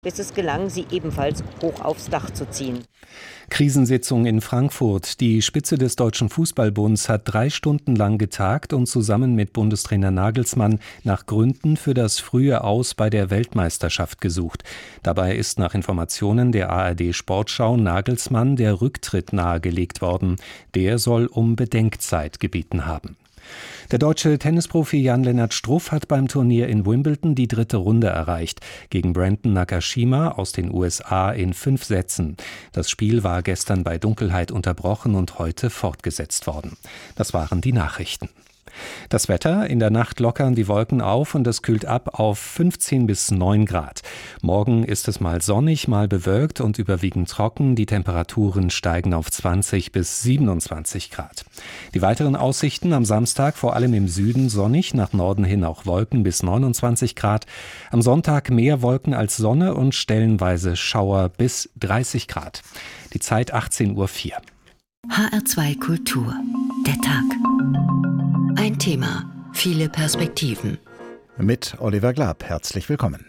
bis es gelang, sie ebenfalls hoch aufs Dach zu ziehen. Krisensitzung in Frankfurt. Die Spitze des Deutschen Fußballbunds hat 3 Stunden lang getagt und zusammen mit Bundestrainer Nagelsmann nach Gründen für das frühe Aus bei der Weltmeisterschaft gesucht. Dabei ist nach Informationen der ARD Sportschau Nagelsmann der Rücktritt nahegelegt worden. Der soll um Bedenkzeit gebeten haben. Der deutsche Tennisprofi Jan-Lennart Struff hat beim Turnier in Wimbledon die 3. Runde erreicht, gegen Brandon Nakashima aus den USA in 5 Sätzen. Das Spiel war gestern bei Dunkelheit unterbrochen und heute fortgesetzt worden. Das waren die Nachrichten. Das Wetter: In der Nacht lockern die Wolken auf und es kühlt ab auf 15 bis 9 Grad. Morgen ist es mal sonnig, mal bewölkt und überwiegend trocken. Die Temperaturen steigen auf 20 bis 27 Grad. Die weiteren Aussichten: am Samstag vor allem im Süden sonnig, nach Norden hin auch Wolken bis 29 Grad. Am Sonntag mehr Wolken als Sonne und stellenweise Schauer bis 30 Grad. Die Zeit 18:04 Uhr. HR2 Kultur. Der Tag. Ein Thema, viele Perspektiven. Mit Oliver Glab, herzlich willkommen.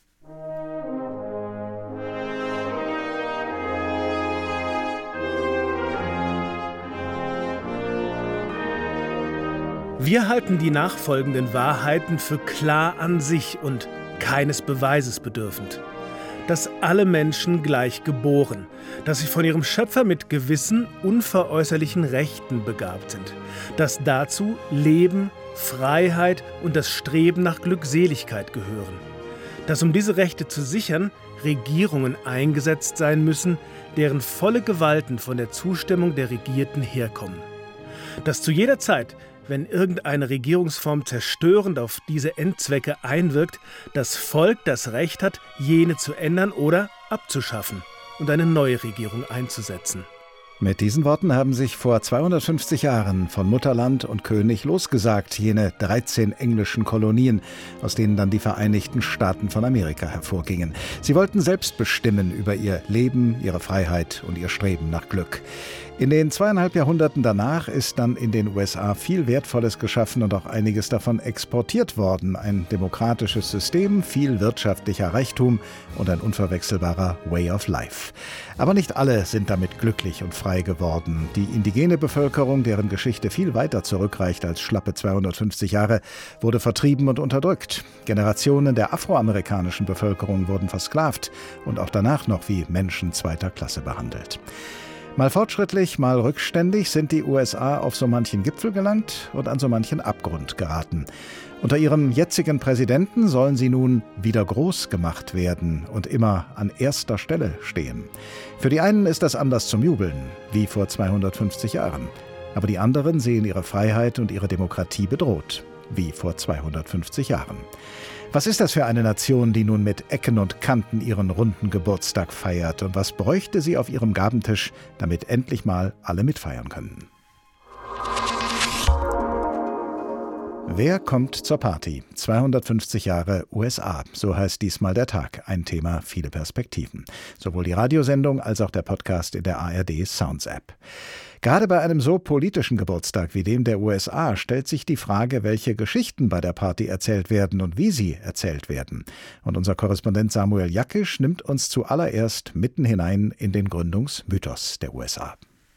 Wir halten die nachfolgenden Wahrheiten für klar an sich und keines Beweises bedürfend. Dass alle Menschen gleich geboren, dass sie von ihrem Schöpfer mit gewissen, unveräußerlichen Rechten begabt sind, dass dazu Leben, Freiheit und das Streben nach Glückseligkeit gehören, dass um diese Rechte zu sichern, Regierungen eingesetzt sein müssen, deren volle Gewalten von der Zustimmung der Regierten herkommen, dass zu jeder Zeit, wenn irgendeine Regierungsform zerstörend auf diese Endzwecke einwirkt, das Volk das Recht hat, jene zu ändern oder abzuschaffen und eine neue Regierung einzusetzen. Mit diesen Worten haben sich vor 250 Jahren von Mutterland und König losgesagt, jene 13 englischen Kolonien, aus denen dann die Vereinigten Staaten von Amerika hervorgingen. Sie wollten selbst bestimmen über ihr Leben, ihre Freiheit und ihr Streben nach Glück. In den 2,5 Jahrhunderten danach ist dann in den USA viel Wertvolles geschaffen und auch einiges davon exportiert worden. Ein demokratisches System, viel wirtschaftlicher Reichtum und ein unverwechselbarer Way of Life. Aber nicht alle sind damit glücklich und frei geworden. Die indigene Bevölkerung, deren Geschichte viel weiter zurückreicht als schlappe 250 Jahre, wurde vertrieben und unterdrückt. Generationen der afroamerikanischen Bevölkerung wurden versklavt und auch danach noch wie Menschen zweiter Klasse behandelt. Mal fortschrittlich, mal rückständig sind die USA auf so manchen Gipfel gelangt und an so manchen Abgrund geraten. Unter ihrem jetzigen Präsidenten sollen sie nun wieder groß gemacht werden und immer an erster Stelle stehen. Für die einen ist das Anlass zum Jubeln, wie vor 250 Jahren. Aber die anderen sehen ihre Freiheit und ihre Demokratie bedroht, wie vor 250 Jahren. Was ist das für eine Nation, die nun mit Ecken und Kanten ihren runden Geburtstag feiert? Und was bräuchte sie auf ihrem Gabentisch, damit endlich mal alle mitfeiern können? Wer kommt zur Party? 250 Jahre USA, so heißt diesmal der Tag. Ein Thema, viele Perspektiven. Sowohl die Radiosendung als auch der Podcast in der ARD Sounds App. Gerade bei einem so politischen Geburtstag wie dem der USA stellt sich die Frage, welche Geschichten bei der Party erzählt werden und wie sie erzählt werden. Und unser Korrespondent Samuel Jackisch nimmt uns zuallererst mitten hinein in den Gründungsmythos der USA.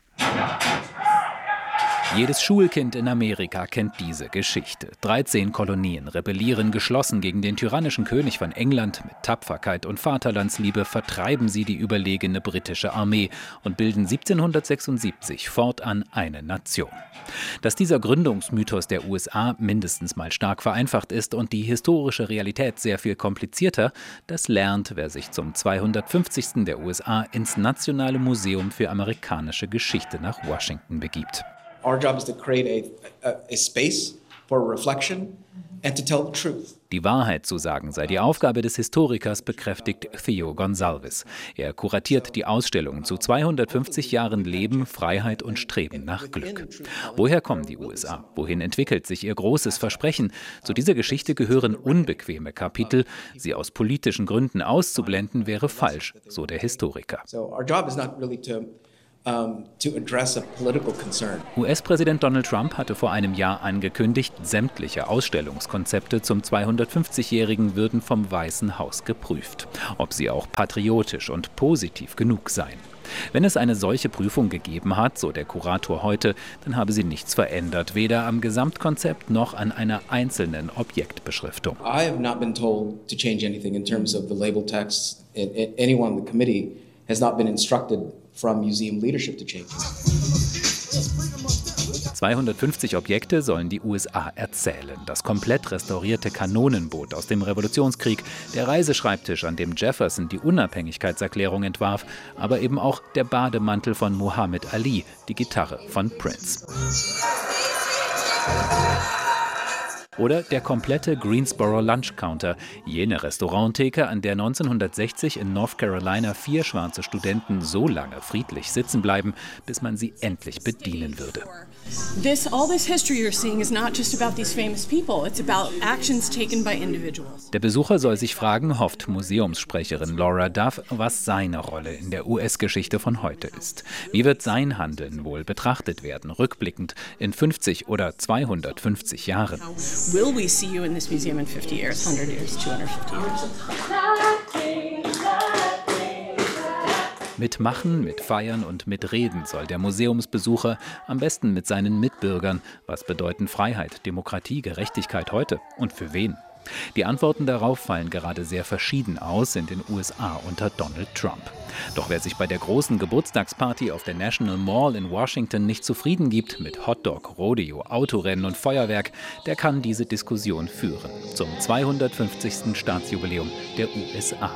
Jedes Schulkind in Amerika kennt diese Geschichte. 13 Kolonien rebellieren geschlossen gegen den tyrannischen König von England. Mit Tapferkeit und Vaterlandsliebe vertreiben sie die überlegene britische Armee und bilden 1776 fortan eine Nation. Dass dieser Gründungsmythos der USA mindestens mal stark vereinfacht ist und die historische Realität sehr viel komplizierter, das lernt, wer sich zum 250. der USA ins Nationale Museum für amerikanische Geschichte nach Washington begibt. Our job is to create a space for reflection and to tell the truth. Die Wahrheit zu sagen sei die Aufgabe des Historikers, bekräftigt Theo Gonsalves. Er kuratiert die Ausstellung zu 250 Jahren Leben, Freiheit und Streben nach Glück. Woher kommen die USA? Wohin entwickelt sich ihr großes Versprechen? Zu dieser Geschichte gehören unbequeme Kapitel. Sie aus politischen Gründen auszublenden, wäre falsch, so der Historiker. So our job is not really to to address a political concern. US-Präsident Donald Trump hatte vor einem Jahr angekündigt, sämtliche Ausstellungskonzepte zum 250-Jährigen würden vom Weißen Haus geprüft, ob sie auch patriotisch und positiv genug seien. Wenn es eine solche Prüfung gegeben hat, so der Kurator heute, dann habe sie nichts verändert, weder am Gesamtkonzept noch an einer einzelnen Objektbeschriftung. I have not been told to change anything in terms of the label text. Anyone in the committee has not been instructed from museum leadership to change. 250 Objekte sollen die USA erzählen. Das komplett restaurierte Kanonenboot aus dem Revolutionskrieg, der Reiseschreibtisch, an dem Jefferson die Unabhängigkeitserklärung entwarf, aber eben auch der Bademantel von Muhammad Ali, die Gitarre von Prince. Oder der komplette Greensboro Lunch Counter, jene Restauranttheke, an der 1960 in North Carolina 4 schwarze Studenten so lange friedlich sitzen bleiben, bis man sie endlich bedienen würde. All this history you're seeing is not just about these famous people, it's about actions taken by individuals. Der Besucher soll sich fragen, hofft Museumssprecherin Laura Duff, was seine Rolle in der US-Geschichte von heute ist. Wie wird sein Handeln wohl betrachtet werden, rückblickend in 50 oder 250 Jahren? Will we see you in this museum in 50 years, 100 years, 250 years? Mit Machen, mit Feiern und mit Reden soll der Museumsbesucher, am besten mit seinen Mitbürgern, was bedeuten Freiheit, Demokratie, Gerechtigkeit heute und für wen? Die Antworten darauf fallen gerade sehr verschieden aus in den USA unter Donald Trump. Doch wer sich bei der großen Geburtstagsparty auf der National Mall in Washington nicht zufrieden gibt mit Hotdog, Rodeo, Autorennen und Feuerwerk, der kann diese Diskussion führen zum 250. Staatsjubiläum der USA.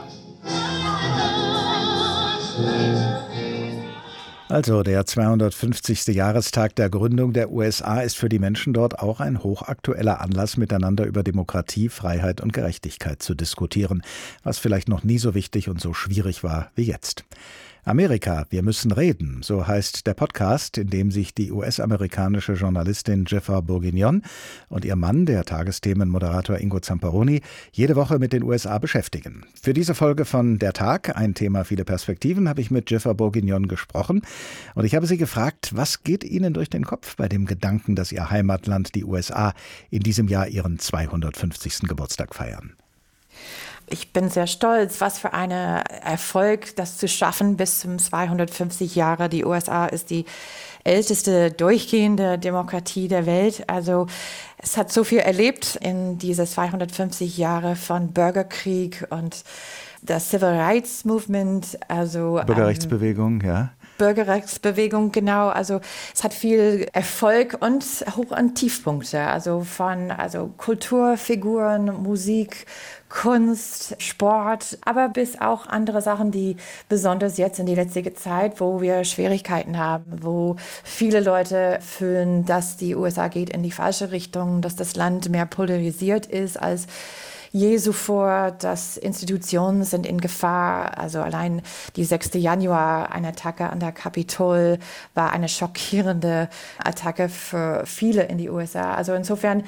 Also der 250. Jahrestag der Gründung der USA ist für die Menschen dort auch ein hochaktueller Anlass, miteinander über Demokratie, Freiheit und Gerechtigkeit zu diskutieren, was vielleicht noch nie so wichtig und so schwierig war wie jetzt. Amerika, wir müssen reden, so heißt der Podcast, in dem sich die US-amerikanische Journalistin Jennifer Bourguignon und ihr Mann, der Tagesthemenmoderator Ingo Zamperoni, jede Woche mit den USA beschäftigen. Für diese Folge von Der Tag, ein Thema, viele Perspektiven, habe ich mit Jennifer Bourguignon gesprochen und ich habe sie gefragt, was geht Ihnen durch den Kopf bei dem Gedanken, dass Ihr Heimatland, die USA, in diesem Jahr ihren 250. Geburtstag feiern? Ich bin sehr stolz, was für ein Erfolg, das zu schaffen bis zum 250 Jahre. Die USA ist die älteste durchgehende Demokratie der Welt. Also es hat so viel erlebt in diese 250 Jahre von Bürgerkrieg und das Civil Rights Movement. Also Bürgerrechtsbewegung, ja. Bürgerrechtsbewegung, genau. Also es hat viel Erfolg und Hoch- und Tiefpunkte. Also von Kulturfiguren, Musik, Kunst, Sport, aber bis auch andere Sachen, die besonders jetzt in die letzte Zeit, wo wir Schwierigkeiten haben, wo viele Leute fühlen, dass die USA geht in die falsche Richtung, dass das Land mehr polarisiert ist als je zuvor, dass Institutionen sind in Gefahr. Also allein die 6. Januar, eine Attacke an der Kapitol, war eine schockierende Attacke für viele in die USA. Also insofern,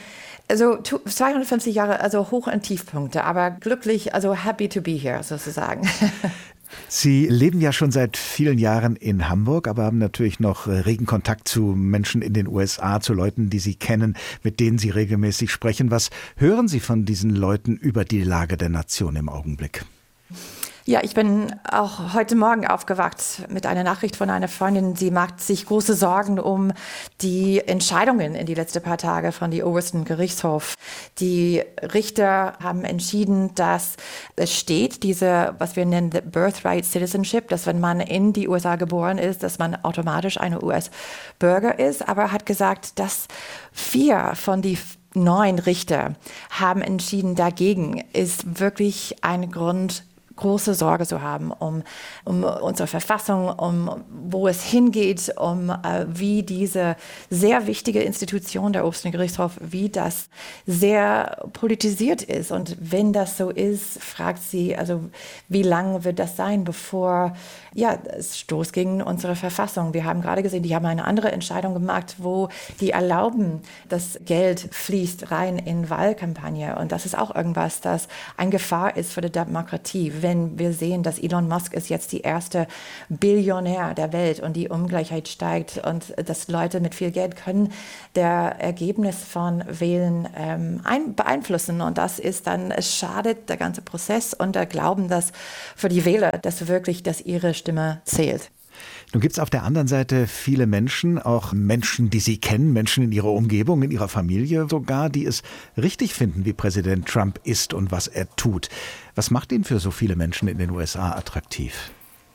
250 Jahre, also Hoch- und Tiefpunkte, aber glücklich, also happy to be here sozusagen. Sie leben ja schon seit vielen Jahren in Hamburg, aber haben natürlich noch regen Kontakt zu Menschen in den USA, zu Leuten, die Sie kennen, mit denen Sie regelmäßig sprechen. Was hören Sie von diesen Leuten über die Lage der Nation im Augenblick? Ja, ich bin auch heute Morgen aufgewacht mit einer Nachricht von einer Freundin. Sie macht sich große Sorgen um die Entscheidungen in die letzten paar Tage von dem obersten Gerichtshof. Die Richter haben entschieden, dass es steht, was wir nennen, the Birthright Citizenship, dass wenn man in die USA geboren ist, dass man automatisch ein US-Bürger ist. Aber hat gesagt, dass 4 von die 9 Richter haben entschieden dagegen, ist wirklich ein Grund, große Sorge zu haben um unsere Verfassung, um wo es hingeht, wie diese sehr wichtige Institution der obersten Gerichtshof, wie das sehr politisiert ist. Und wenn das so ist, fragt sie, also wie lange wird das sein, bevor es stoßt gegen unsere Verfassung. Wir haben gerade gesehen, die haben eine andere Entscheidung gemacht, wo die erlauben, dass Geld fließt rein in Wahlkampagne. Und das ist auch irgendwas, das eine Gefahr ist für die Demokratie. Wenn wenn wir sehen, dass Elon Musk ist jetzt die erste Billionär der Welt und die Ungleichheit steigt und dass Leute mit viel Geld können der Ergebnis von Wählen beeinflussen. Und das ist dann, es schadet der ganze Prozess und der Glauben, dass für die Wähler, dass ihre Stimme zählt. Nun gibt es auf der anderen Seite viele Menschen, auch Menschen, die Sie kennen, Menschen in Ihrer Umgebung, in Ihrer Familie sogar, die es richtig finden, wie Präsident Trump ist und was er tut. Was macht ihn für so viele Menschen in den USA attraktiv?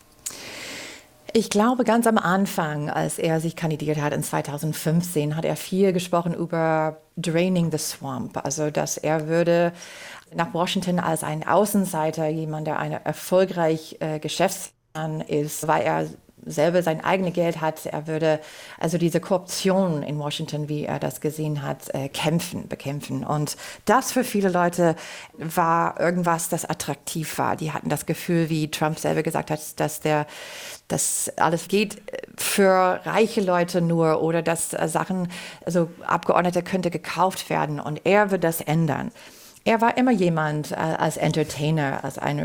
Ich glaube, ganz am Anfang, als er sich kandidiert hat in 2015, hat er viel gesprochen über Draining the Swamp. Also, dass er würde nach Washington als ein Außenseiter, jemand, der eine erfolgreich Geschäftsmann ist, weil er selber sein eigenes Geld hat. Er würde also diese Korruption in Washington, wie er das gesehen hat, bekämpfen. Und das für viele Leute war irgendwas, das attraktiv war. Die hatten das Gefühl, wie Trump selber gesagt hat, dass alles geht für reiche Leute nur oder dass Sachen, also Abgeordnete könnte gekauft werden und er wird das ändern. Er war immer jemand als Entertainer, als ein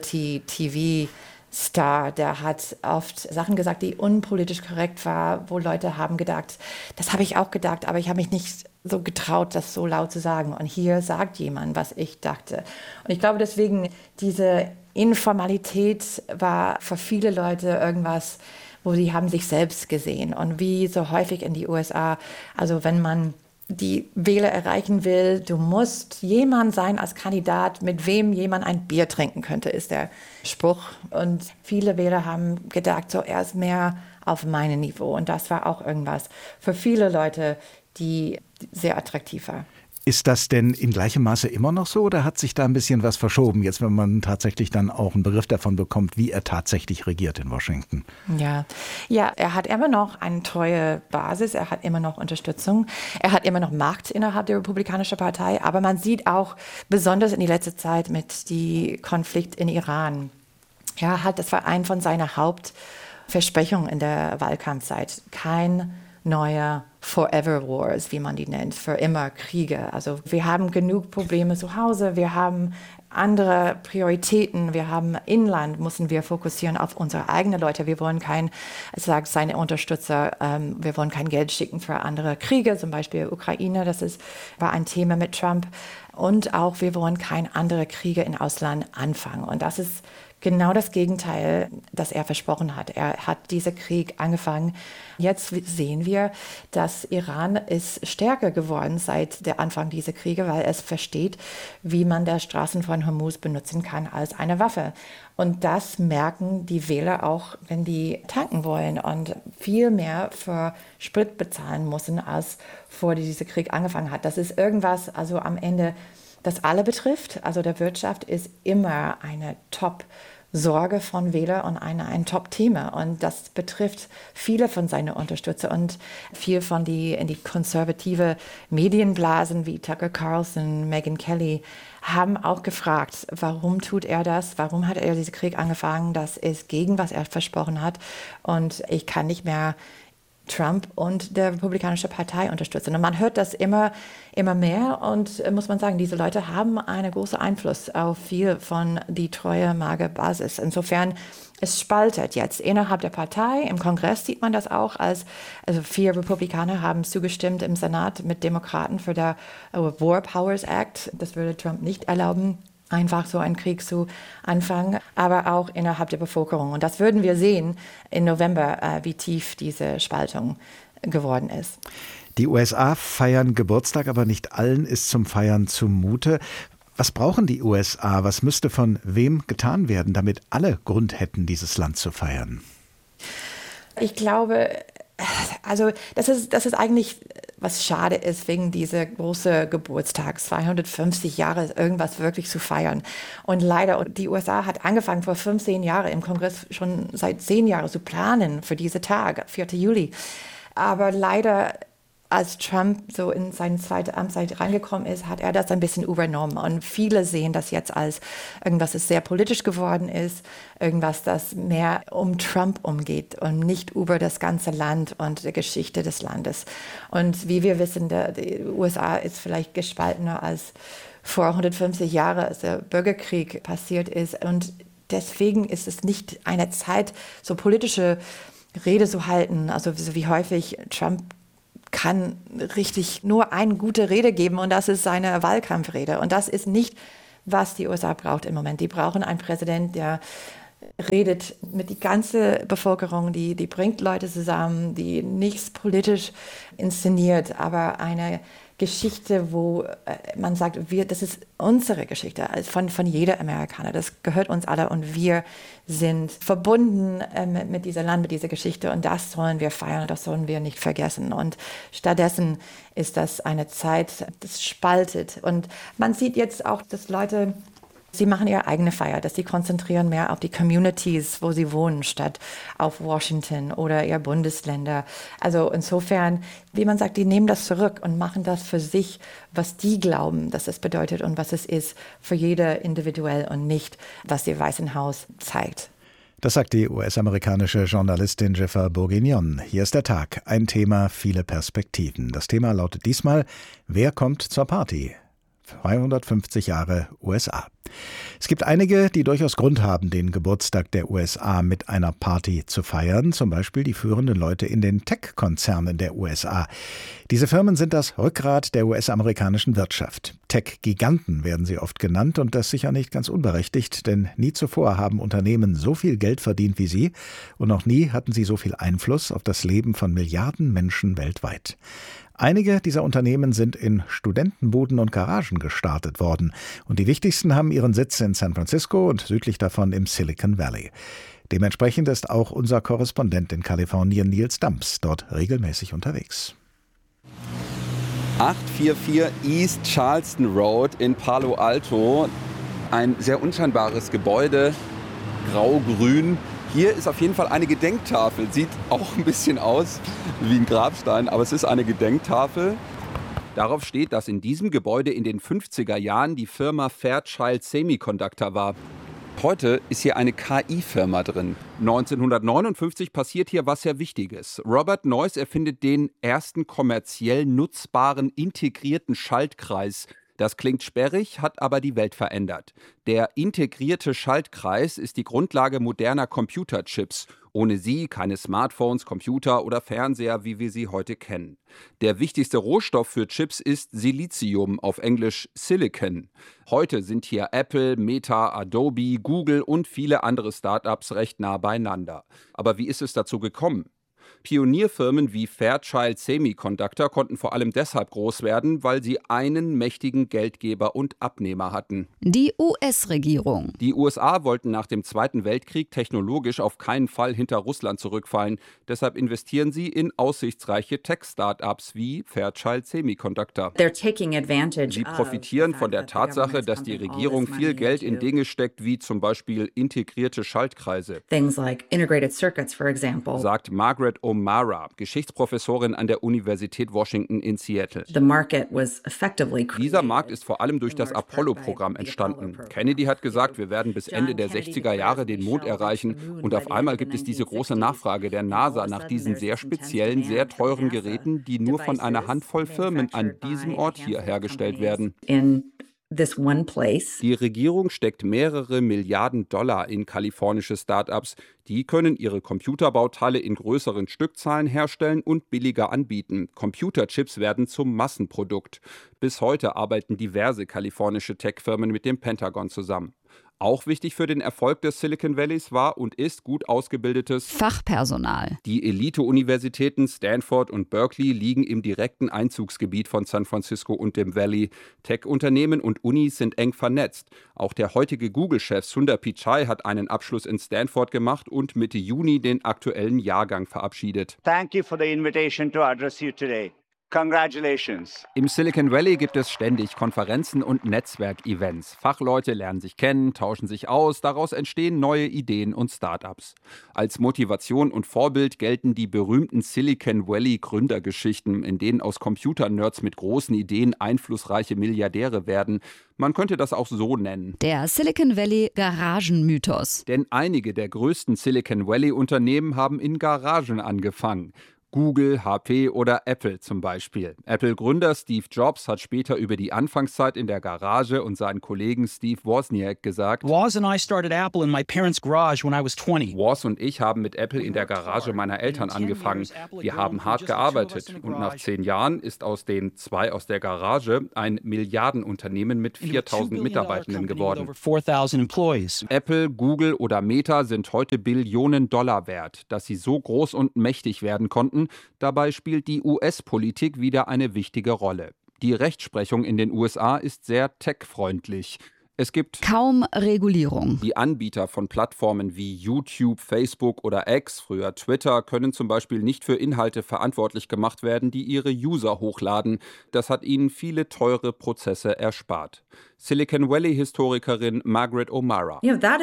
Reality-TV-Star, der hat oft Sachen gesagt, die unpolitisch korrekt war, wo Leute haben gedacht, das habe ich auch gedacht, aber ich habe mich nicht so getraut, das so laut zu sagen. Und hier sagt jemand, was ich dachte. Und ich glaube deswegen, diese Informalität war für viele Leute irgendwas, wo sie haben sich selbst gesehen. Und wie so häufig in die USA, also wenn man die Wähler erreichen will, du musst jemand sein als Kandidat, mit wem jemand ein Bier trinken könnte, ist der Spruch. Und viele Wähler haben gedacht, so er ist mehr auf meinem Niveau. Und das war auch irgendwas für viele Leute, die sehr attraktiv war. Ist das denn in gleichem Maße immer noch so oder hat sich da ein bisschen was verschoben, jetzt wenn man tatsächlich dann auch einen Begriff davon bekommt, wie er tatsächlich regiert in Washington? Ja, er hat immer noch eine treue Basis, er hat immer noch Unterstützung, er hat immer noch Macht innerhalb der Republikanischen Partei, aber man sieht auch besonders in die letzte Zeit mit dem Konflikt in Iran. Das war ein von seinen Hauptversprechungen in der Wahlkampfzeit. Kein neuer Forever Wars, wie man die nennt, für immer Kriege. Also wir haben genug Probleme zu Hause, wir haben andere Prioritäten, wir haben Inland, müssen wir fokussieren auf unsere eigenen Leute. Wir wollen sagt seine Unterstützer, wir wollen kein Geld schicken für andere Kriege, zum Beispiel Ukraine, war ein Thema mit Trump. Und auch, wir wollen keine andere Kriege im Ausland anfangen. Und das ist genau das Gegenteil, das er versprochen hat. Er hat diesen Krieg angefangen. Jetzt sehen wir, dass Iran ist stärker geworden seit der Anfang dieser Kriege, weil es versteht, wie man die Straßen von Hormuz benutzen kann als eine Waffe. Und das merken die Wähler auch, wenn die tanken wollen und viel mehr für Sprit bezahlen müssen, als vor dieser Krieg angefangen hat. Das ist irgendwas, also am Ende, das alle betrifft. Also der Wirtschaft ist immer eine Top-Sorge von Wählern und ein Top-Thema. Und das betrifft viele von seinen Unterstützern und viel von in die konservative Medienblasen wie Tucker Carlson, Megyn Kelly haben auch gefragt, warum tut er das? Warum hat er diesen Krieg angefangen? Das ist gegen, was er versprochen hat. Und ich kann nicht mehr Trump und der Republikanische Partei unterstützen. Und man hört das immer mehr und muss man sagen, diese Leute haben einen großen Einfluss auf viel von die treue Mager-Basis. Insofern, es spaltet jetzt innerhalb der Partei. Im Kongress sieht man das auch, also 4 Republikaner haben zugestimmt im Senat mit Demokraten für der War Powers Act. Das würde Trump nicht erlauben, einfach so einen Krieg zu anfangen, aber auch innerhalb der Bevölkerung. Und das würden wir sehen im November, wie tief diese Spaltung geworden ist. Die USA feiern Geburtstag, aber nicht allen ist zum Feiern zumute. Was brauchen die USA? Was müsste von wem getan werden, damit alle Grund hätten, dieses Land zu feiern? Ich glaube, also das ist eigentlich, was schade ist, wegen dieser großen Geburtstag, 250 Jahre, irgendwas wirklich zu feiern. Und leider, die USA hat angefangen vor 15 Jahren im Kongress schon seit 10 Jahren zu planen für diesen Tag, 4. Juli. Aber leider, als Trump so in seine zweite Amtszeit reingekommen ist, hat er das ein bisschen übernommen. Und viele sehen das jetzt als irgendwas, das sehr politisch geworden ist, irgendwas, das mehr um Trump umgeht und nicht über das ganze Land und die Geschichte des Landes. Und wie wir wissen, die USA ist vielleicht gespaltener als vor 150 Jahren, als der Bürgerkrieg passiert ist. Und deswegen ist es nicht eine Zeit, so politische Rede zu halten. Also so wie häufig Trump kann richtig nur eine gute Rede geben und das ist seine Wahlkampfrede. Und das ist nicht, was die USA braucht im Moment. Die brauchen einen Präsident, der redet mit der ganzen Bevölkerung, die bringt Leute zusammen, die nichts politisch inszeniert, aber eine Geschichte, wo man sagt, das ist unsere Geschichte von jeder Amerikaner. Das gehört uns alle und wir sind verbunden mit diesem Land, mit dieser Geschichte und das sollen wir feiern und das sollen wir nicht vergessen. Und stattdessen ist das eine Zeit, das spaltet. Und man sieht jetzt auch, dass Leute, sie machen ihre eigene Feier, dass sie konzentrieren mehr auf die Communities, wo sie wohnen, statt auf Washington oder ihre Bundesländer. Also insofern, wie man sagt, die nehmen das zurück und machen das für sich, was die glauben, dass es bedeutet und was es ist, für jeder individuell und nicht, was das Weiße Haus zeigt. Das sagt die US-amerikanische Journalistin Jennifer Bourguignon. Hier ist der Tag. Ein Thema, viele Perspektiven. Das Thema lautet diesmal: Wer kommt zur Party? 250 Jahre USA. Es gibt einige, die durchaus Grund haben, den Geburtstag der USA mit einer Party zu feiern, zum Beispiel die führenden Leute in den Tech-Konzernen der USA. Diese Firmen sind das Rückgrat der US-amerikanischen Wirtschaft. Tech-Giganten werden sie oft genannt und das sicher nicht ganz unberechtigt, denn nie zuvor haben Unternehmen so viel Geld verdient wie sie und noch nie hatten sie so viel Einfluss auf das Leben von Milliarden Menschen weltweit. Einige dieser Unternehmen sind in Studentenbuden und Garagen gestartet worden und die wichtigsten haben ihren Sitz in San Francisco und südlich davon im Silicon Valley. Dementsprechend ist auch unser Korrespondent in Kalifornien, Nils Damps, dort regelmäßig unterwegs. 844 East Charleston Road in Palo Alto. Ein sehr unscheinbares Gebäude, grau-grün. Hier ist auf jeden Fall eine Gedenktafel. Sieht auch ein bisschen aus wie ein Grabstein, aber es ist eine Gedenktafel. Darauf steht, dass in diesem Gebäude in den 50er Jahren die Firma Fairchild Semiconductor war. Heute ist hier eine KI-Firma drin. 1959 passiert hier was sehr Wichtiges. Robert Noyce erfindet den ersten kommerziell nutzbaren integrierten Schaltkreis. Das klingt sperrig, hat aber die Welt verändert. Der integrierte Schaltkreis ist die Grundlage moderner Computerchips. Ohne sie keine Smartphones, Computer oder Fernseher, wie wir sie heute kennen. Der wichtigste Rohstoff für Chips ist Silizium, auf Englisch Silicon. Heute sind hier Apple, Meta, Adobe, Google und viele andere Startups recht nah beieinander. Aber wie ist es dazu gekommen? Pionierfirmen wie Fairchild Semiconductor konnten vor allem deshalb groß werden, weil sie einen mächtigen Geldgeber und Abnehmer hatten. Die US-Regierung. Die USA wollten nach dem Zweiten Weltkrieg technologisch auf keinen Fall hinter Russland zurückfallen. Deshalb investieren sie in aussichtsreiche Tech-Startups wie Fairchild Semiconductor. Sie profitieren von der Tatsache, dass die Regierung viel Geld in Dinge steckt, wie zum Beispiel integrierte Schaltkreise. Sagt Margaret O'Mara, Geschichtsprofessorin an der Universität Washington in Seattle. Dieser Markt ist vor allem durch das Apollo-Programm entstanden. Kennedy hat gesagt, wir werden bis Ende der 60er Jahre den Mond erreichen und auf einmal gibt es diese große Nachfrage der NASA nach diesen sehr speziellen, sehr teuren Geräten, die nur von einer Handvoll Firmen an diesem Ort hier hergestellt werden. Die Regierung steckt mehrere Milliarden Dollar in kalifornische Startups. Die können ihre Computerbauteile in größeren Stückzahlen herstellen und billiger anbieten. Computerchips werden zum Massenprodukt. Bis heute arbeiten diverse kalifornische Tech-Firmen mit dem Pentagon zusammen. Auch wichtig für den Erfolg des Silicon Valleys war und ist gut ausgebildetes Fachpersonal. Die Elite-Universitäten Stanford und Berkeley liegen im direkten Einzugsgebiet von San Francisco und dem Valley. Tech-Unternehmen und Unis sind eng vernetzt. Auch der heutige Google-Chef Sundar Pichai hat einen Abschluss in Stanford gemacht und Mitte Juni den aktuellen Jahrgang verabschiedet. Thank you for the invitation to address you today. Congratulations. Im Silicon Valley gibt es ständig Konferenzen und Netzwerkevents. Fachleute lernen sich kennen, tauschen sich aus, daraus entstehen neue Ideen und Startups. Als Motivation und Vorbild gelten die berühmten Silicon Valley Gründergeschichten, in denen aus Computernerds mit großen Ideen einflussreiche Milliardäre werden. Man könnte das auch so nennen. Der Silicon Valley Garagenmythos. Denn einige der größten Silicon Valley Unternehmen haben in Garagen angefangen. Google, HP oder Apple zum Beispiel. Apple-Gründer Steve Jobs hat später über die Anfangszeit in der Garage und seinen Kollegen Steve Wozniak gesagt: Woz and I started Apple in my parents' garage when I was 20. Woz und ich haben mit Apple in der Garage meiner Eltern angefangen. Wir haben hart gearbeitet und nach 10 Jahren ist aus den 2 aus der Garage ein Milliardenunternehmen mit 4.000 Mitarbeitenden geworden. Apple, Google oder Meta sind heute Billionen Dollar wert. Dass sie so groß und mächtig werden konnten, dabei spielt die US-Politik wieder eine wichtige Rolle. Die Rechtsprechung in den USA ist sehr tech-freundlich. Es gibt kaum Regulierung. Die Anbieter von Plattformen wie YouTube, Facebook oder X, früher Twitter, können zum Beispiel nicht für Inhalte verantwortlich gemacht werden, die ihre User hochladen. Das hat ihnen viele teure Prozesse erspart. Silicon Valley-Historikerin Margaret O'Mara.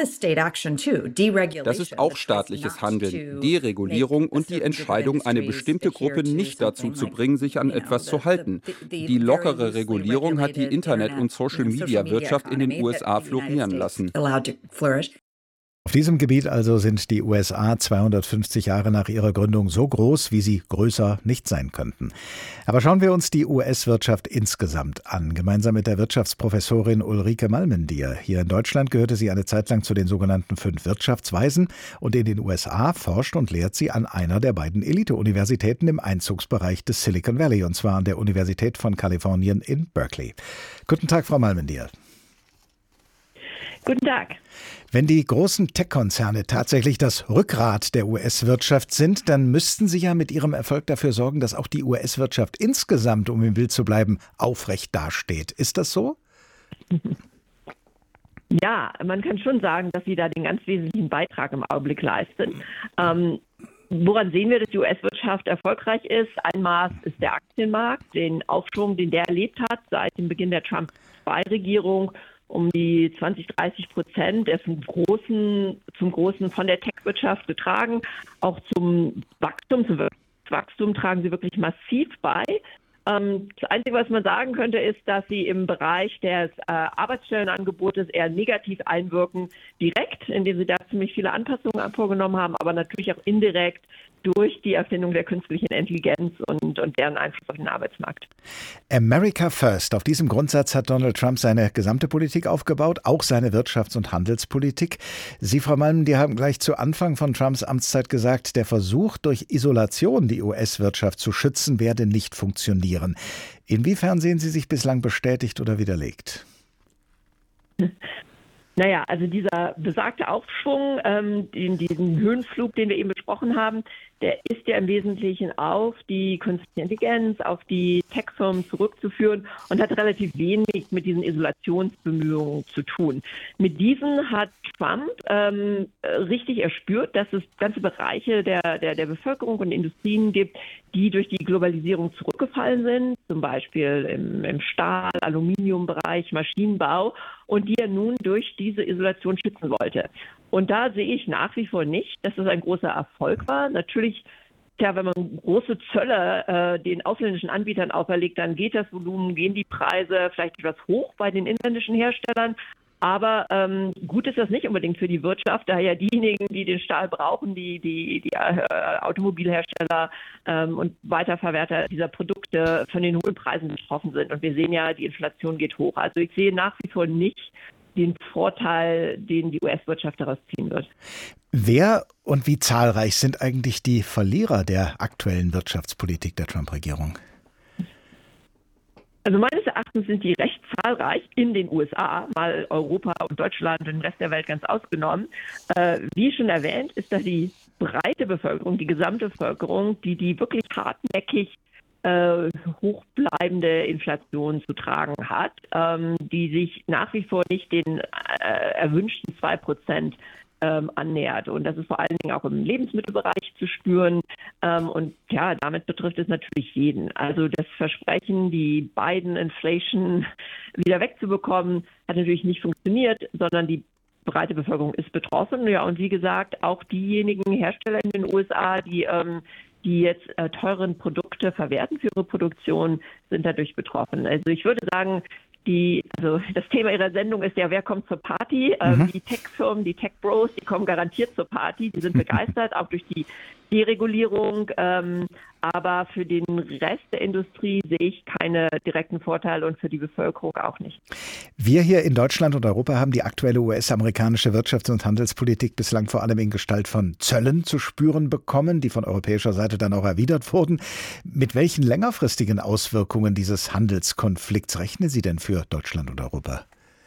Das ist auch staatliches Handeln, Deregulierung und die Entscheidung, eine bestimmte Gruppe nicht dazu zu bringen, sich an etwas zu halten. Die lockere Regulierung hat die Internet- und Social-Media-Wirtschaft in den USA florieren lassen. Auf diesem Gebiet also sind die USA 250 Jahre nach ihrer Gründung so groß, wie sie größer nicht sein könnten. Aber schauen wir uns die US-Wirtschaft insgesamt an. Gemeinsam mit der Wirtschaftsprofessorin Ulrike Malmendier. Hier in Deutschland gehörte sie eine Zeit lang zu den sogenannten 5 Wirtschaftsweisen und in den USA forscht und lehrt sie an einer der beiden Elite-Universitäten im Einzugsbereich des Silicon Valley, und zwar an der Universität von Kalifornien in Berkeley. Guten Tag, Frau Malmendier. Guten Tag. Wenn die großen Tech-Konzerne tatsächlich das Rückgrat der US-Wirtschaft sind, dann müssten sie ja mit ihrem Erfolg dafür sorgen, dass auch die US-Wirtschaft insgesamt, um im Bild zu bleiben, aufrecht dasteht. Ist das so? Ja, man kann schon sagen, dass sie da den ganz wesentlichen Beitrag im Augenblick leisten. Woran sehen wir, dass die US-Wirtschaft erfolgreich ist? Ein Maß ist der Aktienmarkt, den Aufschwung, den der erlebt hat seit dem Beginn der Trump-2-Regierung. Um die 20-30%, der zum Großen von der Tech-Wirtschaft getragen. Auch zum Wachstum tragen sie wirklich massiv bei. Das Einzige, was man sagen könnte, ist, dass sie im Bereich des Arbeitsstellenangebotes eher negativ einwirken, direkt, indem sie da ziemlich viele Anpassungen vorgenommen haben, aber natürlich auch indirekt durch die Erfindung der künstlichen Intelligenz und deren Einfluss auf den Arbeitsmarkt. America First. Auf diesem Grundsatz hat Donald Trump seine gesamte Politik aufgebaut, auch seine Wirtschafts- und Handelspolitik. Sie, Frau Malmendier, haben gleich zu Anfang von Trumps Amtszeit gesagt, der Versuch, durch Isolation die US-Wirtschaft zu schützen, werde nicht funktionieren. Inwiefern sehen Sie sich bislang bestätigt oder widerlegt? Naja, also dieser besagte Aufschwung, diesen Höhenflug, den wir eben besprochen haben, der ist ja im Wesentlichen auf die künstliche Intelligenz, auf die Tech-Firmen zurückzuführen und hat relativ wenig mit diesen Isolationsbemühungen zu tun. Mit diesen hat Trump richtig erspürt, dass es ganze Bereiche der Bevölkerung und Industrien gibt, die durch die Globalisierung zurückgefallen sind, zum Beispiel im Stahl-, Aluminiumbereich, Maschinenbau, und die er nun durch diese Isolation schützen wollte. Und da sehe ich nach wie vor nicht, dass das ein großer Erfolg war. Natürlich, wenn man große Zölle den ausländischen Anbietern auferlegt, dann geht das Volumen, gehen die Preise vielleicht etwas hoch bei den inländischen Herstellern. Aber gut ist das nicht unbedingt für die Wirtschaft, da ja diejenigen, die den Stahl brauchen, die Automobilhersteller und Weiterverwerter dieser Produkte von den hohen Preisen betroffen sind. Und wir sehen ja, die Inflation geht hoch. Also ich sehe nach wie vor nicht den Vorteil, den die US-Wirtschaft daraus ziehen wird. Wer und wie zahlreich sind eigentlich die Verlierer der aktuellen Wirtschaftspolitik der Trump-Regierung? Also meines Erachtens sind die recht zahlreich in den USA, mal Europa und Deutschland und den Rest der Welt ganz ausgenommen. Wie schon erwähnt, ist da die breite Bevölkerung, die gesamte Bevölkerung, die wirklich hartnäckig hochbleibende Inflation zu tragen hat, die sich nach wie vor nicht den erwünschten 2% annähert. Und das ist vor allen Dingen auch im Lebensmittelbereich zu spüren. Und ja, damit betrifft es natürlich jeden. Also das Versprechen, die Biden-Inflation wieder wegzubekommen, hat natürlich nicht funktioniert, sondern die breite Bevölkerung ist betroffen. Ja, und wie gesagt, auch diejenigen Hersteller in den USA, die jetzt teuren Produkte verwerten für ihre Produktion, sind dadurch betroffen. Also ich würde sagen, das Thema Ihrer Sendung ist ja, wer kommt zur Party? Die Tech-Firmen, die Tech-Bros, die kommen garantiert zur Party. Die sind begeistert, auch durch die Deregulierung. Aber für den Rest der Industrie sehe ich keine direkten Vorteile und für die Bevölkerung auch nicht. Wir hier in Deutschland und Europa haben die aktuelle US-amerikanische Wirtschafts- und Handelspolitik bislang vor allem in Gestalt von Zöllen zu spüren bekommen, die von europäischer Seite dann auch erwidert wurden. Mit welchen längerfristigen Auswirkungen dieses Handelskonflikts rechnen Sie denn für Deutschland und Europa?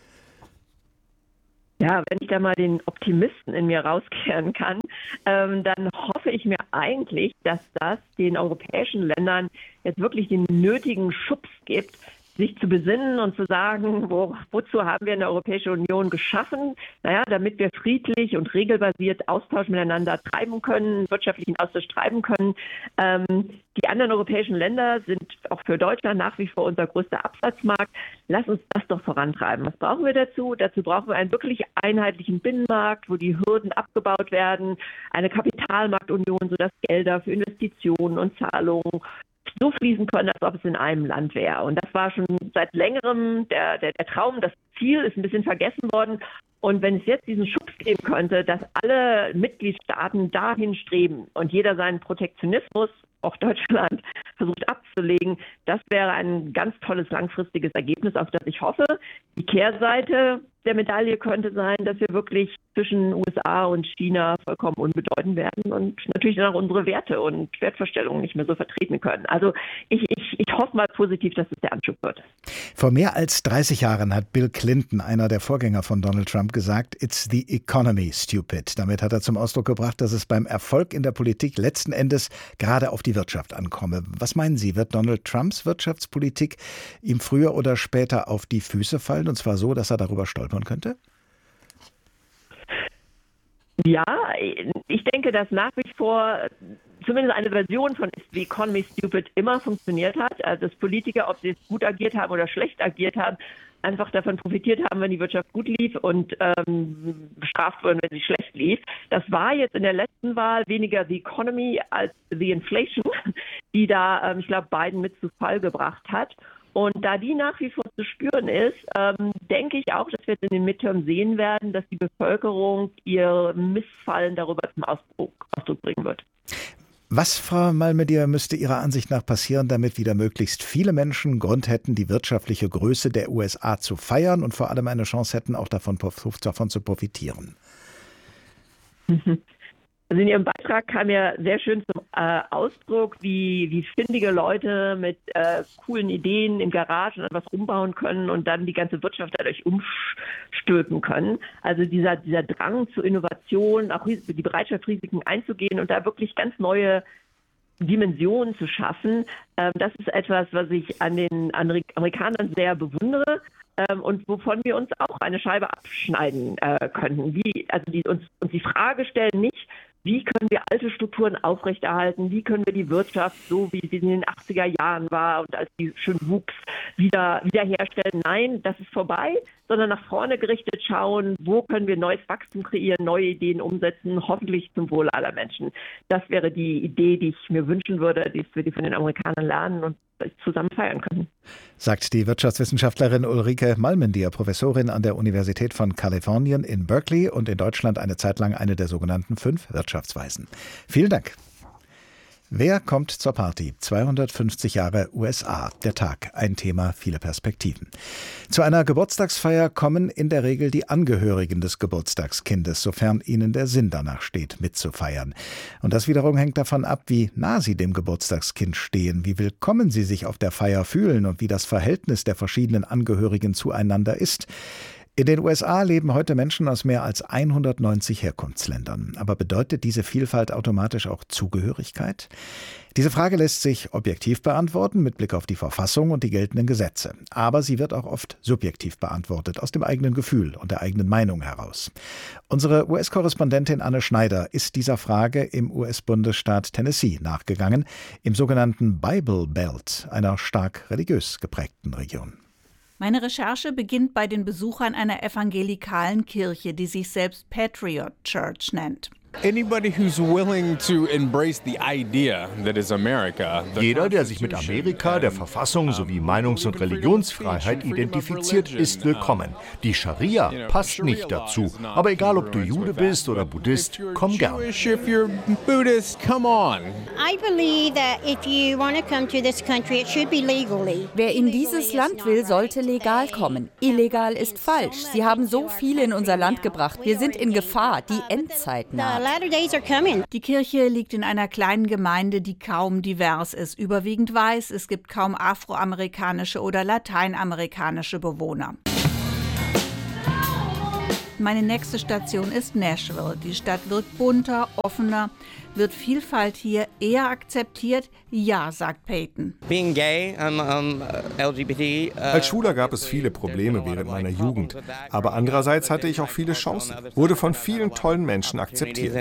Ja, wenn ich da mal den Optimisten in mir rauskehren kann, dann hoffe ich mir eigentlich, dass das den europäischen Ländern jetzt wirklich den nötigen Schubs gibt, sich zu besinnen und zu sagen, wozu haben wir eine Europäische Union geschaffen? Naja, damit wir friedlich und regelbasiert Austausch miteinander treiben können, wirtschaftlichen Austausch treiben können. Die anderen europäischen Länder sind auch für Deutschland nach wie vor unser größter Absatzmarkt. Lass uns das doch vorantreiben. Was brauchen wir dazu? Dazu brauchen wir einen wirklich einheitlichen Binnenmarkt, wo die Hürden abgebaut werden, eine Kapitalmarktunion, sodass Gelder für Investitionen und Zahlungen so fließen können, als ob es in einem Land wäre. Und das war schon seit längerem der Traum. Das Ziel ist ein bisschen vergessen worden. Und wenn es jetzt diesen Schubs geben könnte, dass alle Mitgliedstaaten dahin streben und jeder seinen Protektionismus, auch Deutschland, versucht abzulegen, das wäre ein ganz tolles langfristiges Ergebnis, auf das ich hoffe. Die Kehrseite der Medaille könnte sein, dass wir wirklich zwischen USA und China vollkommen unbedeutend werden und natürlich dann auch unsere Werte und Wertvorstellungen nicht mehr so vertreten können. Also ich hoffe mal positiv, dass es der Anschub wird. Vor mehr als 30 Jahren hat Bill Clinton, einer der Vorgänger von Donald Trump, gesagt, "It's the economy, stupid." Damit hat er zum Ausdruck gebracht, dass es beim Erfolg in der Politik letzten Endes gerade auf die Wirtschaft ankomme. Was meinen Sie, wird Donald Trumps Wirtschaftspolitik ihm früher oder später auf die Füße fallen, und zwar so, dass er darüber stolpern könnte? Ja, ich denke, dass nach wie vor zumindest eine Version von Is the Economy Stupid immer funktioniert hat. Also dass Politiker, ob sie jetzt gut agiert haben oder schlecht agiert haben, einfach davon profitiert haben, wenn die Wirtschaft gut lief und bestraft wurden, wenn sie schlecht lief. Das war jetzt in der letzten Wahl weniger the Economy als the Inflation, die da, ich glaube, Biden mit zu Fall gebracht hat. Und da die nach wie vor zu spüren ist, denke ich auch, dass wir jetzt in den Midterm sehen werden, dass die Bevölkerung ihr Missfallen darüber zum Ausdruck bringen wird. Was, Frau Malmedier, müsste Ihrer Ansicht nach passieren, damit wieder möglichst viele Menschen Grund hätten, die wirtschaftliche Größe der USA zu feiern und vor allem eine Chance hätten, auch davon zu profitieren? Also in Ihrem Beitrag kam ja sehr schön zum Ausdruck, wie findige Leute mit coolen Ideen in Garagen etwas umbauen können und dann die ganze Wirtschaft dadurch umstülpen können. Also dieser Drang zur Innovation, auch die Bereitschaft, Risiken einzugehen und da wirklich ganz neue Dimensionen zu schaffen, das ist etwas, was ich an den Amerikanern sehr bewundere. Und wovon wir uns auch eine Scheibe abschneiden könnten. Die uns die Frage stellen nicht, wie können wir alte Strukturen aufrechterhalten, wie können wir die Wirtschaft, so wie sie in den 80er Jahren war und als die schön wuchs, wiederherstellen. Nein, das ist vorbei, sondern nach vorne gerichtet schauen, wo können wir neues Wachstum kreieren, neue Ideen umsetzen, hoffentlich zum Wohle aller Menschen. Das wäre die Idee, die ich mir wünschen würde, die wir von den Amerikanern lernen und zusammen feiern können. Sagt die Wirtschaftswissenschaftlerin Ulrike Malmedier, Professorin an der Universität von Kalifornien in Berkeley und in Deutschland eine Zeit lang eine der sogenannten 5 Wirtschaftsweisen. Vielen Dank. Wer kommt zur Party? 250 Jahre USA, der Tag. Ein Thema, viele Perspektiven. Zu einer Geburtstagsfeier kommen in der Regel die Angehörigen des Geburtstagskindes, sofern ihnen der Sinn danach steht, mitzufeiern. Und das wiederum hängt davon ab, wie nah sie dem Geburtstagskind stehen, wie willkommen sie sich auf der Feier fühlen und wie das Verhältnis der verschiedenen Angehörigen zueinander ist. In den USA leben heute Menschen aus mehr als 190 Herkunftsländern. Aber bedeutet diese Vielfalt automatisch auch Zugehörigkeit? Diese Frage lässt sich objektiv beantworten mit Blick auf die Verfassung und die geltenden Gesetze. Aber sie wird auch oft subjektiv beantwortet, aus dem eigenen Gefühl und der eigenen Meinung heraus. Unsere US-Korrespondentin Anne Schneider ist dieser Frage im US-Bundesstaat Tennessee nachgegangen, im sogenannten Bible Belt, einer stark religiös geprägten Region. Meine Recherche beginnt bei den Besuchern einer evangelikalen Kirche, die sich selbst Patriot Church nennt. Jeder, der sich mit Amerika, der Verfassung sowie Meinungs- und Religionsfreiheit identifiziert, ist willkommen. Die Scharia passt nicht dazu. Aber egal, ob du Jude bist oder Buddhist, komm gern. Wer in dieses Land will, sollte legal kommen. Illegal ist falsch. Sie haben so viele in unser Land gebracht. Wir sind in Gefahr. Die Endzeit naht. Die Kirche liegt in einer kleinen Gemeinde, die kaum divers ist. Überwiegend weiß, es gibt kaum afroamerikanische oder lateinamerikanische Bewohner. Meine nächste Station ist Nashville. Die Stadt wirkt bunter, offener. Wird Vielfalt hier eher akzeptiert? Ja, sagt Peyton. Als Schwuler gab es viele Probleme während meiner Jugend. Aber andererseits hatte ich auch viele Chancen. Wurde von vielen tollen Menschen akzeptiert.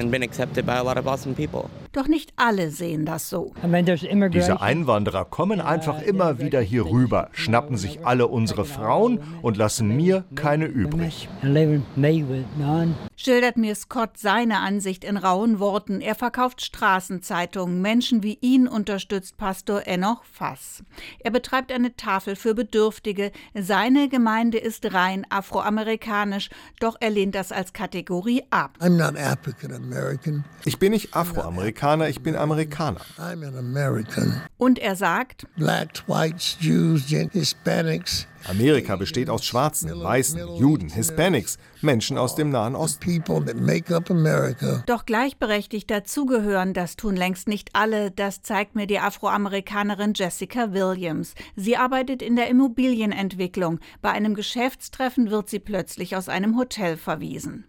Doch nicht alle sehen das so. Diese Einwanderer kommen einfach immer wieder hier rüber, schnappen sich alle unsere Frauen und lassen mir keine übrig. Schildert mir Scott seine Ansicht in rauen Worten. Er verkauft Straßenzeitungen. Menschen wie ihn unterstützt Pastor Enoch Fass. Er betreibt eine Tafel für Bedürftige. Seine Gemeinde ist rein afroamerikanisch, doch er lehnt das als Kategorie ab. Ich bin nicht Afroamerikaner, ich bin Amerikaner. Und er sagt, Blacks, Whites, Jews, Hispanics. Amerika besteht aus Schwarzen, Weißen, Juden, Hispanics, Menschen aus dem Nahen Osten. Doch gleichberechtigt dazugehören, das tun längst nicht alle. Das zeigt mir die Afroamerikanerin Jessica Williams. Sie arbeitet in der Immobilienentwicklung. Bei einem Geschäftstreffen wird sie plötzlich aus einem Hotel verwiesen.